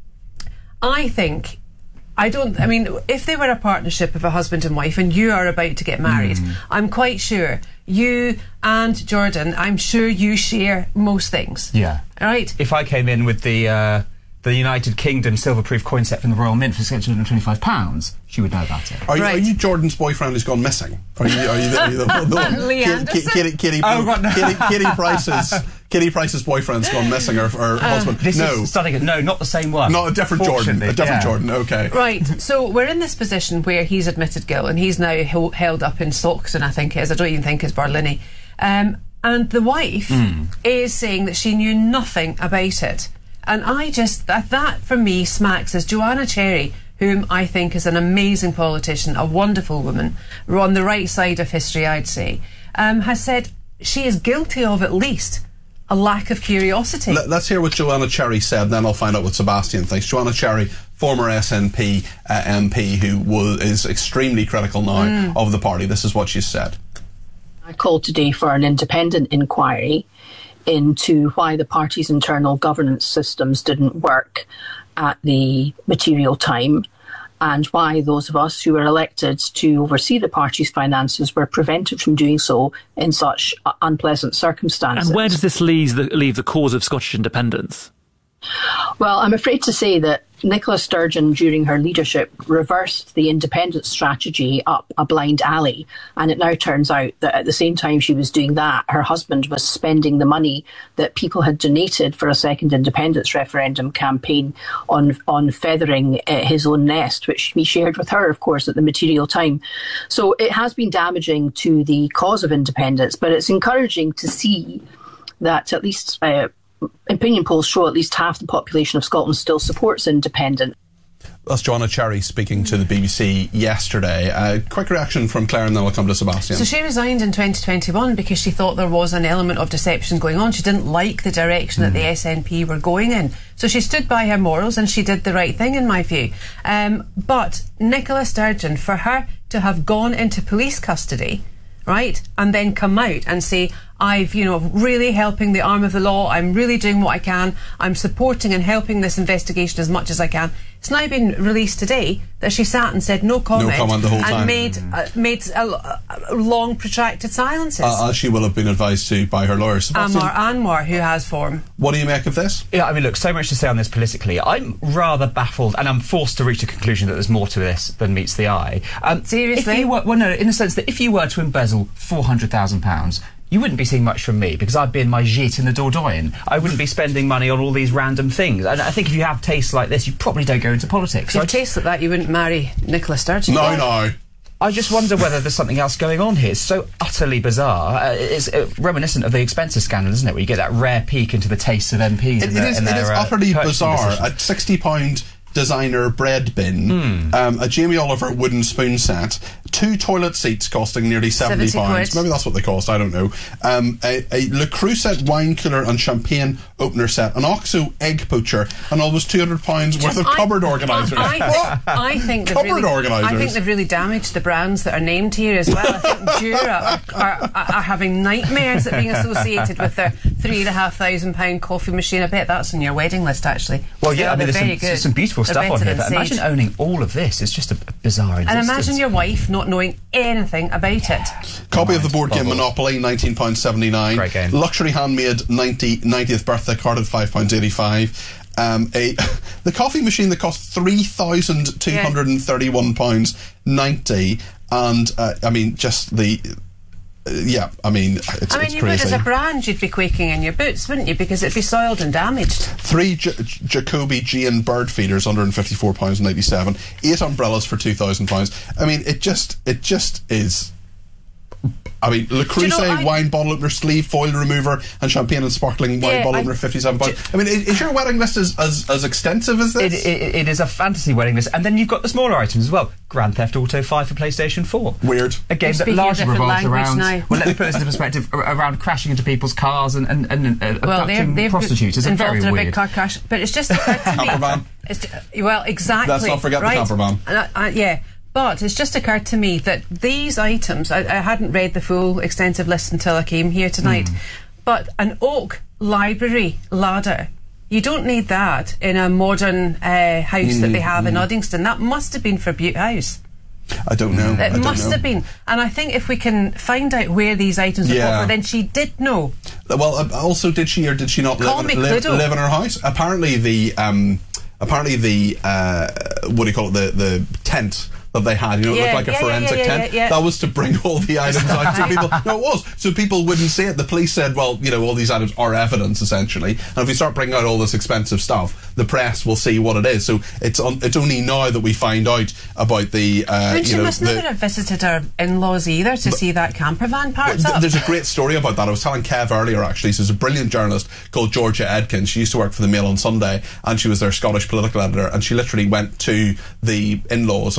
I think... I don't, I mean, if they were a partnership of a husband and wife and you are about to get married, mm. I'm quite sure you and Jordan, I'm sure you share most things. Yeah. Right? If I came in with the uh, the United Kingdom silver-proof coin set from the Royal Mint for six hundred twenty-five pounds, she would know about it. Are you, Right. are you Jordan's boyfriend who's gone missing? Are you, are you the, are you the, the one? Lee Kitty, Anderson? Kitty, Kitty, Oh, right, no. Kitty, Kitty Price's Kitty Price's boyfriend's gone missing, or, or husband? This No, is starting. No, not the same one. not a different Jordan. A Fortunately, different yeah. Jordan. Okay. Right, so we're in this position where he's admitted guilt and he's now hel- held up in Stockton, I think it is. I don't even think it's Barlinnie. Um, and the wife Mm. is saying that she knew nothing about it. And I just, that, that for me smacks as Joanna Cherry, whom I think is an amazing politician, a wonderful woman, on the right side of history, I'd say, um, has said she is guilty of at least a lack of curiosity. Let, let's hear what Joanna Cherry said, and then I'll find out what Sebastian thinks. Joanna Cherry, former S N P uh, M P, who was, is extremely critical now mm. of the party. This is what she said. I called today for an independent inquiry into why the party's internal governance systems didn't work at the material time, and why those of us who were elected to oversee the party's finances were prevented from doing so in such uh, unpleasant circumstances. And where does this leave the, leave the cause of Scottish independence? Well, I'm afraid to say that Nicola Sturgeon, during her leadership, reversed the independence strategy up a blind alley. And it now turns out that at the same time she was doing that, her husband was spending the money that people had donated for a second independence referendum campaign on, on feathering uh, his own nest, which he shared with her, of course, at the material time. So it has been damaging to the cause of independence, but it's encouraging to see that at least Uh, opinion polls show at least half the population of Scotland still supports independent. That's Joanna Cherry speaking to the B B C yesterday. Uh, quick reaction from Claire, and then I'll come to Sebastian. So she resigned in twenty twenty-one because she thought there was an element of deception going on. She didn't like the direction mm. that the S N P were going in. So she stood by her morals and she did the right thing, in my view. Um, but Nicola Sturgeon, for her to have gone into police custody, right, and then come out and say, I've, you know, really helping the arm of the law, I'm really doing what I can, I'm supporting and helping this investigation as much as I can. It's now been released today that she sat and said no comment, no comment the whole and time. made, uh, made a, a long protracted silences. Uh, as she will have been advised to by her lawyers. Anwar Anwar, who has form. What do you make of this? Yeah, I mean, look, so much to say on this politically. I'm rather baffled, and I'm forced to reach a conclusion that there's more to this than meets the eye. Um, Seriously? If you were, well, no, in the sense that if you were to embezzle four hundred thousand pounds, you wouldn't be seeing much from me because I'd be in my gîte in the Dordogne. I wouldn't be spending money on all these random things. And I think if you have tastes like this, you probably don't go into politics. If you have tastes like that, you wouldn't marry Nicola Sturgeon. No, no. I just wonder whether there's something else going on here. It's so utterly bizarre. Uh, it's uh, reminiscent of the expenses scandal, isn't it? Where you get that rare peek into the tastes of M Ps. It, and it their, is, and it their, is uh, utterly bizarre. decisions. A sixty pound designer bread bin, mm. um, a Jamie Oliver wooden spoon set, two toilet seats costing nearly seventy pounds. Maybe that's what they cost, I don't know. Um, a, a Le Creuset wine cooler and champagne opener set, an Oxo egg poacher, and almost two hundred pounds worth of I, cupboard organisers. I, I, I think they've cupboard really, organisers. I think they've really damaged the brands that are named here as well. I think Jura are, are, are having nightmares at being associated with their three and a half thousand pound coffee machine. I bet that's on your wedding list, actually. Well, yeah, yeah I mean, there's some, very good. there's some beautiful They're stuff on here, but Sage. imagine owning all of this. It's just a bizarre existence. And imagine your wife not knowing anything about yeah. it. Copy of the board game Monopoly, nineteen pounds seventy-nine. Great game. Luxury handmade ninety, ninetieth birthday card at five pounds eighty-five. Um, a the coffee machine that cost three thousand two hundred thirty-one pounds ninety, and uh, I mean just the uh, yeah I mean it's, I mean it's you crazy. would, as a brand, you'd be quaking in your boots, wouldn't you, because it'd be soiled and damaged. Three J- Jacoby G and bird feeders, one hundred fifty-four pounds ninety-seven. Eight umbrellas for two thousand pounds. I mean it just it just is. I mean, Le Creuset you know, I, wine bottle opener, sleeve, foil remover, and champagne and sparkling wine yeah, bottle I, opener, fifty-seven pounds. I mean, is, is your wedding list as, as, as extensive as this? It, it, it is a fantasy wedding list. And then you've got the smaller items as well. Grand Theft Auto five for PlayStation four. Weird. A game that largely revolves around... Now. Well, let me put this into perspective, around crashing into people's cars and, and, and uh, well, abducting they're, they're prostitutes. It's involved very in a weird. big car crash. But it's just... Camper van. It's, well, exactly. Let's not forget right? the camper van. And I, I, yeah. But it's just occurred to me that these items, I, I hadn't read the full extensive list until I came here tonight, mm. but an oak library ladder, you don't need that in a modern uh, house mm, that they have mm. in Uddingston. That must have been for Butte House. I don't know. It I must don't know. have been. And I think if we can find out where these items were yeah. bought for, then she did know. Well, uh, also, did she or did she not live in, live, live in her house? Apparently the, um, apparently the, uh, what do you call it, the, the tent that they had, you know, it yeah, looked like a yeah, forensic yeah, yeah, tent. Yeah, yeah. That was to bring all the items out so people... No, it was. So people wouldn't see it. The police said, well, you know, all these items are evidence, essentially. And if we start bringing out all this expensive stuff, the press will see what it is. So it's on, it's only now that we find out about the, uh, I mean, you she know... must the, never have visited her in-laws either to but, see that camper van parked th- up. There's a great story about that. I was telling Kev earlier, actually. So there's a brilliant journalist called Georgia Edkins. She used to work for the Mail on Sunday, and she was their Scottish political editor, and she literally went to the in-laws and was mm. asking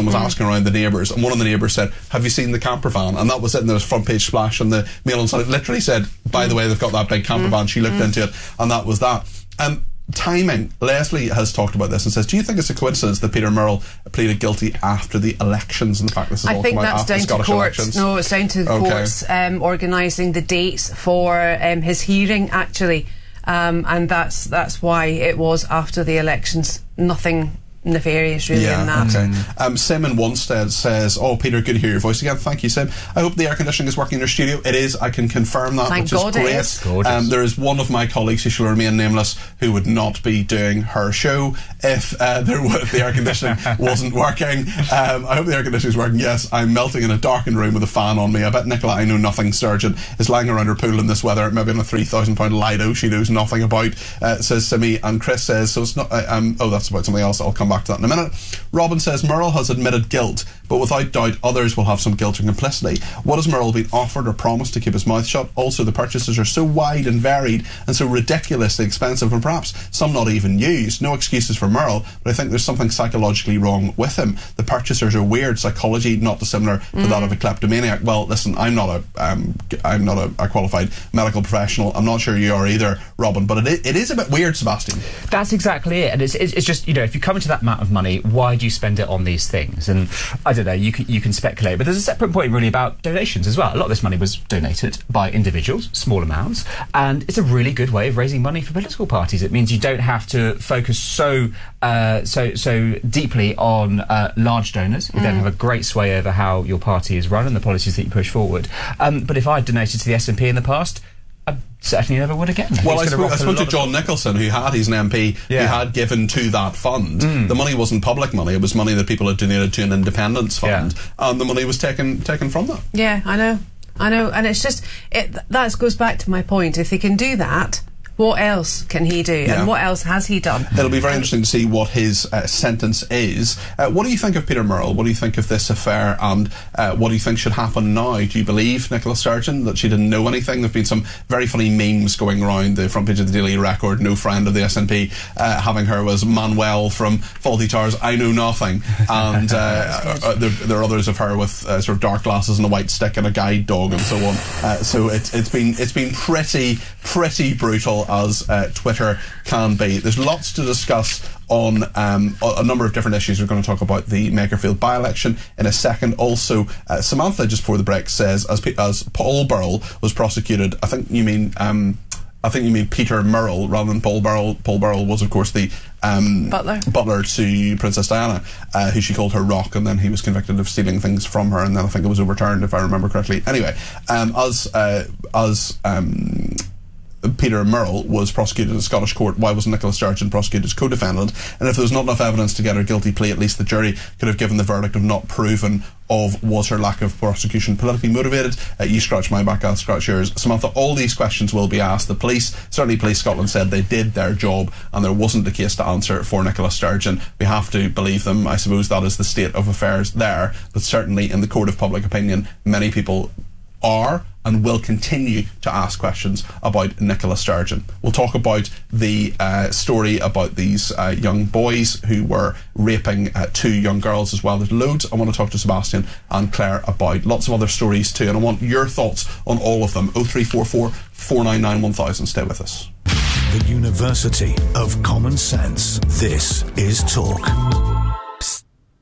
around the neighbours, and one of the neighbours said, have you seen the camper van? And that was it, and there was front page splash on the Mail on Sunday. It literally said, by the way, they've got that big camper van. She looked into it, and that was that. Um, timing. Leslie has talked about this and says, do you think it's a coincidence that Peter Murrell pleaded guilty after the elections? In fact, this is I all think come out that's after down the Scottish to courts. elections. No, it's down to the Okay. courts um, organising the dates for um, his hearing, actually. Um, and that's that's why it was after the elections. Nothing nefarious really in that. Okay. Um, Simon Wanstead says, oh, Peter, good to hear your voice again. Thank you, Sim. I hope the air conditioning is working in your studio. It is. I can confirm that, Thank which God is great. it is. Gorgeous. Um, there is one of my colleagues who shall remain nameless who would not be doing her show if uh, there were, if the air conditioning wasn't working. Um, I hope the air conditioning is working. Yes, I'm melting in a darkened room with a fan on me. I bet Nicola, I know nothing, Sturgeon, is lying around her pool in this weather, maybe on a three thousand pound Lido she knows nothing about, uh, says Simi. And Chris says, so it's not, uh, um, oh, that's about something else. I'll come back to that in a minute. Robin says, Murrell has admitted guilt, but without doubt others will have some guilt or complicity. What has Murrell been offered or promised to keep his mouth shut? Also, the purchases are so wide and varied and so ridiculously expensive, and perhaps some not even used. No excuses for Murrell, but I think there's something psychologically wrong with him. The purchasers are weird. Psychology not dissimilar to Mm. that of a kleptomaniac. Well, listen, I'm not a um, I'm not a, a qualified medical professional. I'm not sure you are either, Robin, but it is, it is a bit weird, Sebastian. That's exactly it, and it's, it's it's just, you know, if you come into that amount of money, why do you spend it on these things? And I don't know, you can you can speculate, but there's a separate point really about donations as well. A lot of this money was donated by individuals, small amounts, and it's a really good way of raising money for political parties. It means you don't have to focus so uh, so so deeply on uh, large donors who Mm. then have a great sway over how your party is run and the policies that you push forward. Um, but if I donated to the S N P in the past, I certainly never would again. Well, I It's gonna spoke, I rock a spoke to lot of- John Nicholson, who had, he's an M P, Yeah. who had given to that fund. Mm. The money wasn't public money, it was money that people had donated to an independence fund, and the money was taken taken from them. Yeah, I know, I know, and it's just it. That goes back to my point. If he can do that, what else can he do, Yeah. and what else has he done? It'll be very interesting to see what his uh, sentence is. Uh, what do you think of Peter Murrell? What do you think of this affair, and uh, what do you think should happen now? Do you believe Nicola Sturgeon that she didn't know anything? There have been some very funny memes going around the front page of the Daily Record, no friend of the S N P, uh, having her was Manuel from Fawlty Towers, I know nothing, and uh, uh, there, there are others of her with uh, sort of dark glasses and a white stick and a guide dog and so on. Uh, so it's it's been it's been pretty pretty brutal, as uh, Twitter can be. There's lots to discuss on um, a number of different issues. We're going to talk about the Makerfield by-election in a second. Also, uh, Samantha, just before the break, says as, P- as Paul Burrell was prosecuted, I think you mean um, I think you mean Peter Murrell rather than Paul Burrell. Paul Burrell was, of course, the um, Butler. butler to Princess Diana, uh, who she called her rock, and then he was convicted of stealing things from her, and then I think it was overturned, if I remember correctly. Anyway, um, as uh, as um, Peter Murrell was prosecuted in a Scottish court, why wasn't Nicola Sturgeon prosecuted as co-defendant? And if there was not enough evidence to get her guilty plea, at least the jury could have given the verdict of not proven of was her lack of prosecution politically motivated. Uh, you scratch my back, I'll scratch yours. Samantha, all these questions will be asked. The police, certainly Police Scotland, said they did their job and there wasn't a case to answer for Nicola Sturgeon. We have to believe them. I suppose that is the state of affairs there, but certainly in the court of public opinion, many people are and will continue to ask questions about Nicola Sturgeon. We'll talk about the uh, story about these uh, young boys who were raping uh, two young girls as well. There's loads I want to talk to Sebastian and Claire about. Lots of other stories too, and I want your thoughts on all of them. oh three four four, four nine nine, one thousand. Stay with us. The University of Common Sense. This is Talk. Psst.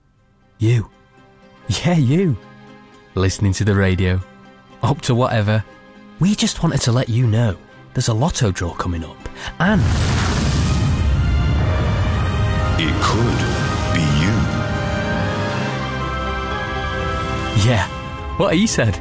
You. Yeah, you. Listening to the radio. Up to whatever. We just wanted to let you know there's a lotto draw coming up, and it could be you. Yeah, what he said.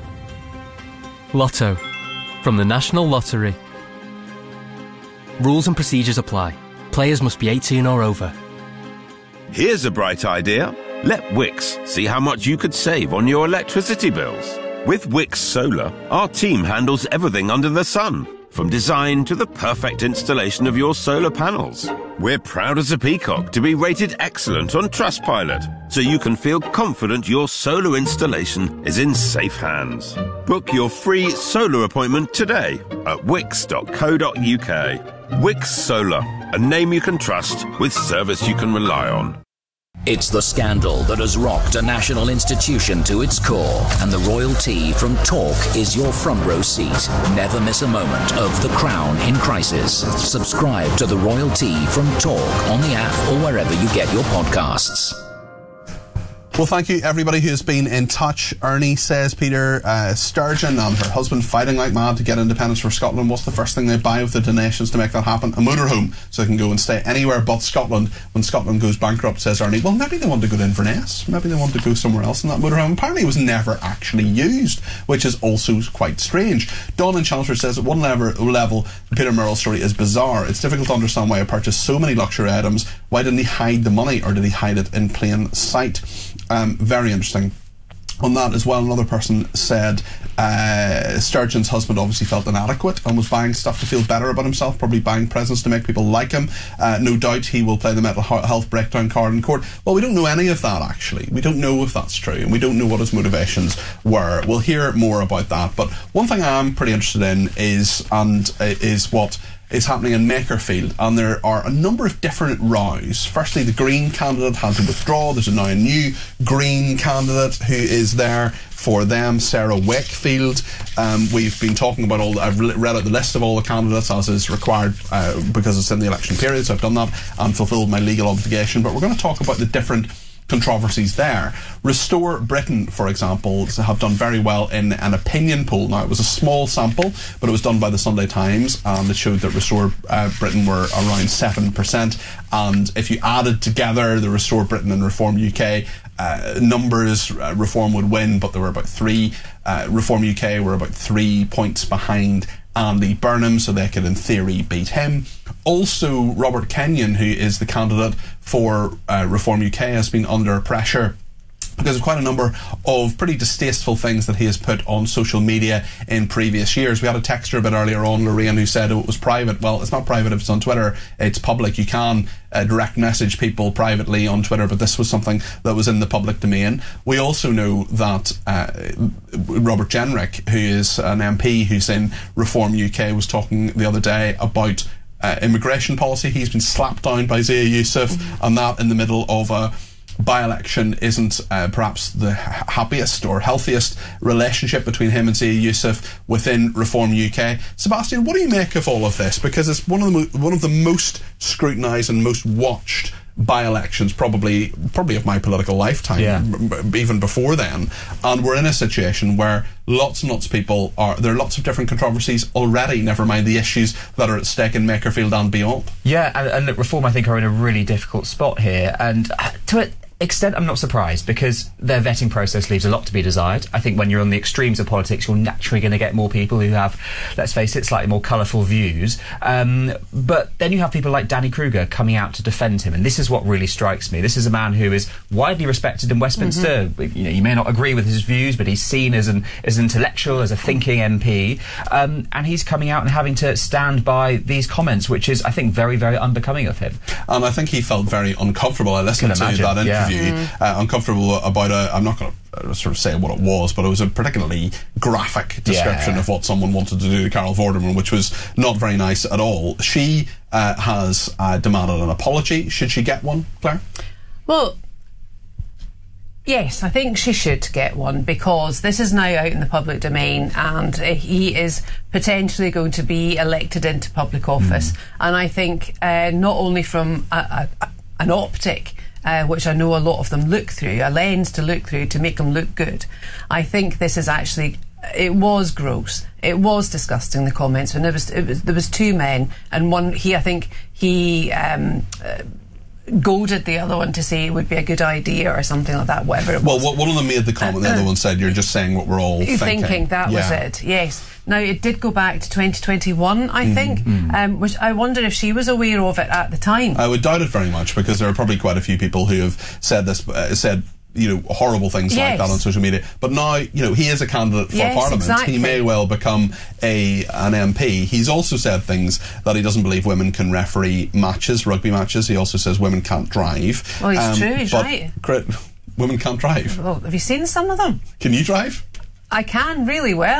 Lotto from the National Lottery. Rules and procedures apply. Players must be eighteen or over. Here's a bright idea. Let Wix see how much you could save on your electricity bills. With Wix Solar, our team handles everything under the sun, from design to the perfect installation of your solar panels. We're proud as a peacock to be rated excellent on Trustpilot, so you can feel confident your solar installation is in safe hands. Book your free solar appointment today at wix dot co dot uk. Wix Solar, a name you can trust with service you can rely on. It's the scandal that has rocked a national institution to its core, and the royalty from Talk is your front row seat. Never miss a moment of The Crown in crisis. Subscribe to the royalty from Talk on the app or wherever you get your podcasts. Well, thank you, everybody who has been in touch. Ernie says, Peter, uh, Sturgeon and her husband fighting like mad to get independence for Scotland. What's the first thing they buy with the donations to make that happen? A motorhome, so they can go and stay anywhere but Scotland when Scotland goes bankrupt, says Ernie. Well, maybe they want to go to Inverness. Maybe they want to go somewhere else in that motorhome. Apparently it was never actually used, which is also quite strange. Dawn in Chelmsford says, at one level, level the Peter Murrell story is bizarre. It's difficult to understand why he purchased so many luxury items. Why didn't he hide the money, or did he hide it in plain sight? Um, very interesting. On that as well, another person said uh, Sturgeon's husband obviously felt inadequate and was buying stuff to feel better about himself, probably buying presents to make people like him. Uh, no doubt he will play the mental health breakdown card in court. Well, we don't know any of that, actually. We don't know if that's true, and we don't know what his motivations were. We'll hear more about that. But one thing I'm pretty interested in is, and uh, is what is happening in Makerfield, and there are a number of different rows. Firstly, the Green candidate had to withdraw. There's now a new Green candidate who is there for them, Sarah Wakefield. Um, we've been talking about all the, I've read out the list of all the candidates as is required uh, because it's in the election period, so I've done that and fulfilled my legal obligation. But we're going to talk about the different controversies there. Restore Britain, for example, have done very well in an opinion poll. Now, it was a small sample, but it was done by the Sunday Times, and it showed that Restore uh, Britain were around seven percent. And if you added together the Restore Britain and Reform U K uh, numbers, uh, Reform would win, but there were about three. Uh, Reform U K were about three points behind Andy Burnham, so they could in theory beat him. Also, Robert Kenyon, who is the candidate for uh, Reform U K, has been under pressure because of quite a number of pretty distasteful things that he has put on social media in previous years. We had a texter a bit earlier on, Lorraine, who said, oh, it was private. Well, it's not private if it's on Twitter. It's public. You can uh, direct message people privately on Twitter, but this was something that was in the public domain. We also know that uh, Robert Jenrick, who is an M P who's in Reform U K, was talking the other day about uh, immigration policy. He's been slapped down by Zia Youssef, mm-hmm. and that in the middle of a by-election isn't uh, perhaps the happiest or healthiest relationship between him and Zia Youssef within Reform U K. Sebastian, what do you make of all of this? Because it's one of the mo- one of the most scrutinised and most watched by-elections probably probably of my political lifetime, yeah. b- even before then, and we're in a situation where lots and lots of people are there are lots of different controversies already, never mind the issues that are at stake in Makerfield and beyond. Yeah, and, and look, Reform I think are in a really difficult spot here, and to it extent I'm not surprised, because their vetting process leaves a lot to be desired. I think when you're on the extremes of politics, you're naturally going to get more people who have, let's face it, slightly more colourful views. Um, but then you have people like Danny Kruger coming out to defend him, and this is what really strikes me. This is a man who is widely respected in Westminster. Mm-hmm. You know, you may not agree with his views, but he's seen as an as an intellectual, as a thinking M P, um, and he's coming out and having to stand by these comments, which is, I think, very, very unbecoming of him. And I think he felt very uncomfortable. I listened to imagine. that interview. Yeah. Mm. Uh, uncomfortable about a, I'm not going to sort of say what it was, but it was a particularly graphic description yeah. of what someone wanted to do to Carol Vorderman, which was not very nice at all. She uh, has uh, demanded an apology. Should she get one, Claire? Well, yes, I think she should get one, because this is now out in the public domain, and uh, he is potentially going to be elected into public office. Mm. And I think uh, not only from a, a, an optic, Uh, which I know a lot of them look through, a lens to look through to make them look good. I think this is actually, it was gross. It was disgusting, the comments, and there was, it was there was two men, and one, he, I think, he um, uh, goaded the other one to say it would be a good idea or something like that, whatever it was. Well, one of them made the comment, the other one said, you're just saying what we're all You're thinking. thinking that yeah. was it, yes. Now, it did go back to twenty twenty-one, I think, mm-hmm. um, which I wonder if she was aware of it at the time. I would doubt it very much, because there are probably quite a few people who have said this, uh, said, you know, horrible things yes. like that on social media. But now, you know, he is a candidate for yes, Parliament. Exactly. He may well become a an M P. He's also said things that he doesn't believe women can referee matches, rugby matches. He also says women can't drive. Well, he's um, true, he's but right. Crit, women can't drive. Well, have you seen some of them? Can you drive? I can really well.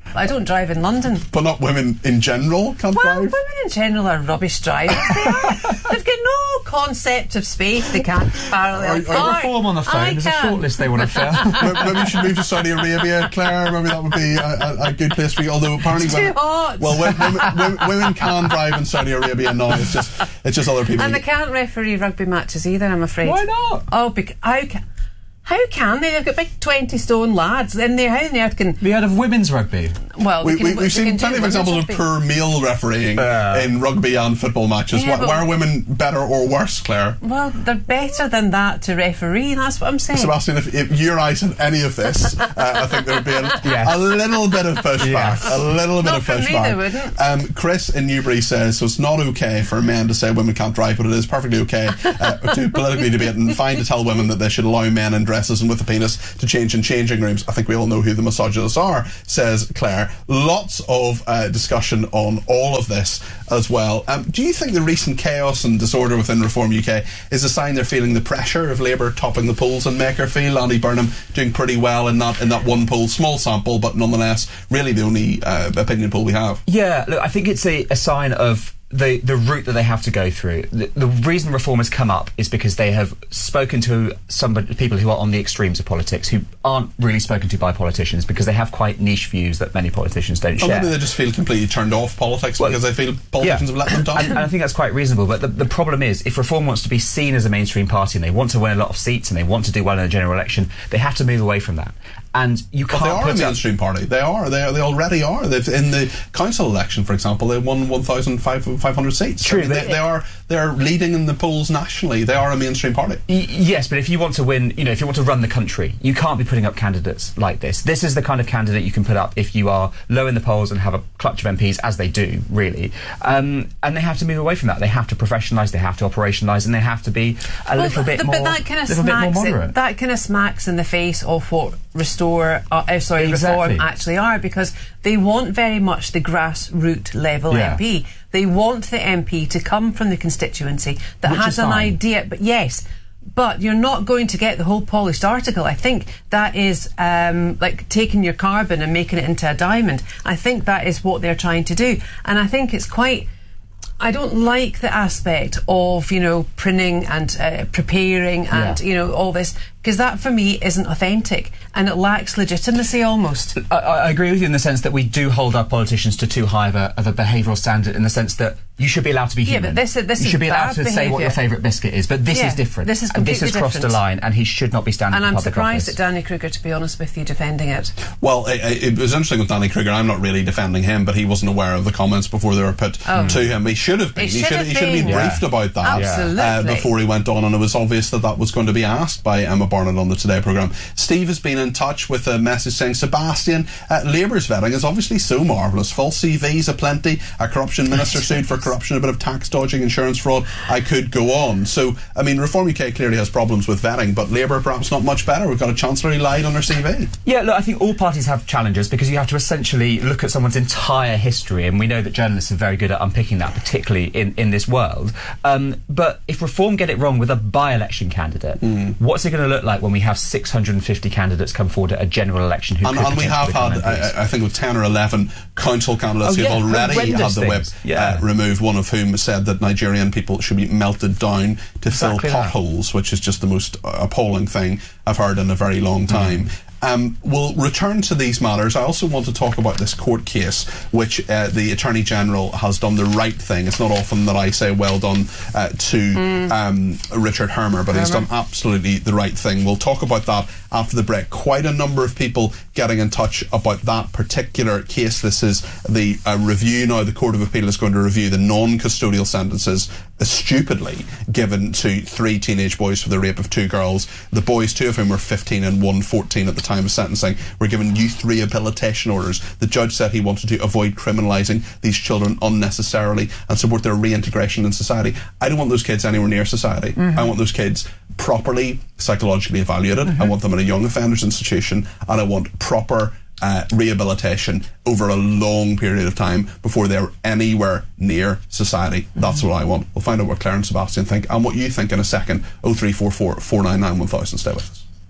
I don't drive in London. But not women in general can't well, drive? Women in general are rubbish drivers. They are. They've got no concept of space. They can't parallel park. Reform on the phone. I There's can. a short list they want to fill. Maybe you should move to Saudi Arabia, Claire. Maybe that would be a, a, a good place for you. Although apparently, It's women, too hot. well, women, women, women can drive in Saudi Arabia now. It's just, it's just other people. And they can't referee rugby matches either, I'm afraid. Why not? Oh, because how can, how can they? They've got big twenty stone lads in there. How on earth can? We heard of women's rugby. Well, we, they can, we, they we've seen can plenty do of examples of rugby. poor male refereeing Yeah. in rugby and football matches. Yeah, why, but- why are women better or worse, Claire? Well, they're better than that to referee. That's what I'm saying. Sebastian, if, if you or I said any of this, uh, I think there would be a, Yes. a little bit of pushback. Yes. A little bit Not of from me, pushback. they wouldn't. Um, Chris in Newbury says, so it's not okay for men to say women can't drive, but it is perfectly okay uh, to politically debate and fine to tell women that they should allow men in dresses and with a penis to change in changing rooms. I think we all know who the misogynists are, says Claire. Lots of uh, discussion on all of this as well. Um, do you think the recent chaos and disorder within Reform U K is a sign they're feeling the pressure of Labour topping the polls in Makerfield? Andy Burnham doing pretty well in that in that one poll, small sample, but nonetheless really the only uh, opinion poll we have. Yeah, look, I think it's a, a sign of the the route that they have to go through. The, the reason Reform has come up is because they have spoken to somebody, people who are on the extremes of politics, who aren't really spoken to by politicians, because they have quite niche views that many politicians don't Or share. maybe they just feel completely turned off politics Well, because they feel politicians have let them down. And, and I think that's quite reasonable. But the, the problem is, if Reform wants to be seen as a mainstream party and they want to win a lot of seats and they want to do well in a general election, they have to move away from that. And you But can't they are a put up- mainstream party. They are. They are, they already are. They've in the council election, for example, they won one thousand five hundred seats. True, I mean, but they, they are. They are leading in the polls nationally. They are a mainstream party. Y- yes, but if you want to win, you know, if you want to run the country, you can't be putting up candidates like this. This is the kind of candidate you can put up if you are low in the polls and have a clutch of M Ps, as they do, really. Um, and they have to move away from that. They have to professionalise, they have to operationalise, and they have to be a Well, little bit th- more, but that kind of little bit more smacks moderate. it, that kind of smacks in the face of what Restore, uh, uh, sorry, Exactly. Reform actually are, because they want very much the grassroots level Yeah. M P. They want the M P to come from the constituency that Which has is an fine. idea. But yes. But you're not going to get the whole polished article. I think that is um, like taking your carbon and making it into a diamond. I think that is what they're trying to do. And I think it's quite... I don't like the aspect of, you know, printing and uh, preparing and, Yeah. you know, all this, because that for me isn't authentic and it lacks legitimacy almost. I, I agree with you in the sense that we do hold our politicians to too high of a, of a behavioural standard, in the sense that you should be allowed to be Yeah, human. but this is- this you is should be allowed bad to say what your behaviour. favourite biscuit is, but this Yeah, is different. this is and this has completely crossed different. a line, and he should not be standing And in I'm public surprised office. at Danny Kruger, to be honest with you, defending it. Well, it, it was interesting with Danny Kruger. I'm not really defending him, but he wasn't aware of the comments before they were put Oh. to him. He should have been. He He should should, have he should have been been. briefed Yeah. about that Absolutely. uh, before he went on, and it was obvious that that was going to be asked by Emma Barnett on the Today programme. Steve has been in touch with a message saying, Sebastian, uh, Labour's vetting is obviously so marvellous. False C Vs aplenty, a corruption minister sued for corruption, a bit of tax dodging, insurance fraud. I could go on. So, I mean, Reform U K clearly has problems with vetting, but Labour perhaps not much better. We've got a Chancellor who lied on her C V. Yeah, look, I think all parties have challenges, because you have to essentially look at someone's entire history, and we know that journalists are very good at unpicking that, particularly in, in this world. Um, but if Reform get it wrong with a by-election candidate, Mm. what's it going to look like when we have six hundred fifty candidates come forward at a general election who And, could and we have potentially had, become M Ps? I, I think, with ten or eleven council candidates Oh, who've yeah, already had horrendous the whip things. Yeah. uh, removed, one of whom said that Nigerian people should be melted down to Exactly fill that. potholes, which is just the most appalling thing I've heard in a very long time. Mm. Um, we'll return to these matters. I also want to talk about this court case, which uh, the Attorney General has done the right thing. It's not often that I say well done uh, to Mm. um, Richard Hermer, but he's Hermer. done absolutely the right thing. We'll talk about that after the break. Quite a number of people getting in touch about that particular case. This is the uh, review now. The Court of Appeal is going to review the non-custodial sentences uh, stupidly given to three teenage boys for the rape of two girls. The boys, two of whom were fifteen and one fourteen at the time of sentencing, were given youth rehabilitation orders. The judge said he wanted to avoid criminalising these children unnecessarily and support their reintegration in society. I don't want those kids anywhere near society. Mm-hmm. I want those kids properly psychologically evaluated. I want them in a young offenders institution, and I want proper uh, rehabilitation over a long period of time before they're anywhere near society. Mm-hmm. That's what I want. We'll find out what Claire and Sebastian think and what you think in a second. oh three four four, four nine nine, one thousand. Stay with us.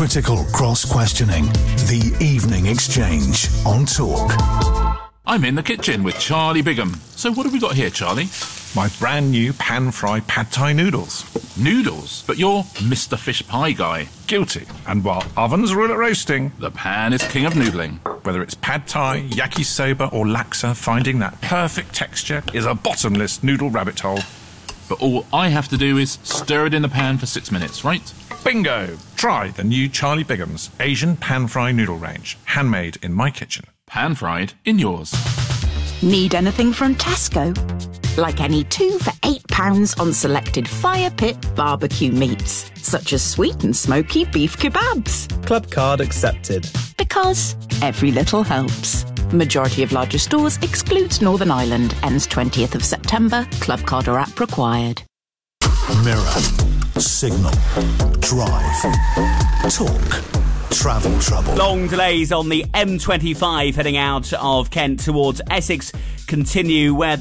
Critical cross-questioning. The Evening Exchange on Talk. I'm in the kitchen with Charlie Bigham. So what have we got here, Charlie? My brand new pan-fried pad thai noodles. Noodles? But you're Mister Fish Pie guy. Guilty. And while ovens rule at roasting, the pan is king of noodling. Whether it's pad thai, yakisoba or laksa, finding that perfect texture is a bottomless noodle rabbit hole. But all I have to do is stir it in the pan for six minutes, right? Bingo! Try the new Charlie Bigham's Asian pan-fry noodle range. Handmade in my kitchen. Pan-fried in yours. Need anything from Tesco? Like any two for eight pounds on selected fire pit barbecue meats, such as sweet and smoky beef kebabs. Club card accepted. Because every little helps. Majority of larger stores excludes Northern Ireland. Ends twentieth of September. Club card or app required. Mirror. Signal. Drive. Talk. Travel trouble. Long delays on the M twenty-five heading out of Kent towards Essex continue, where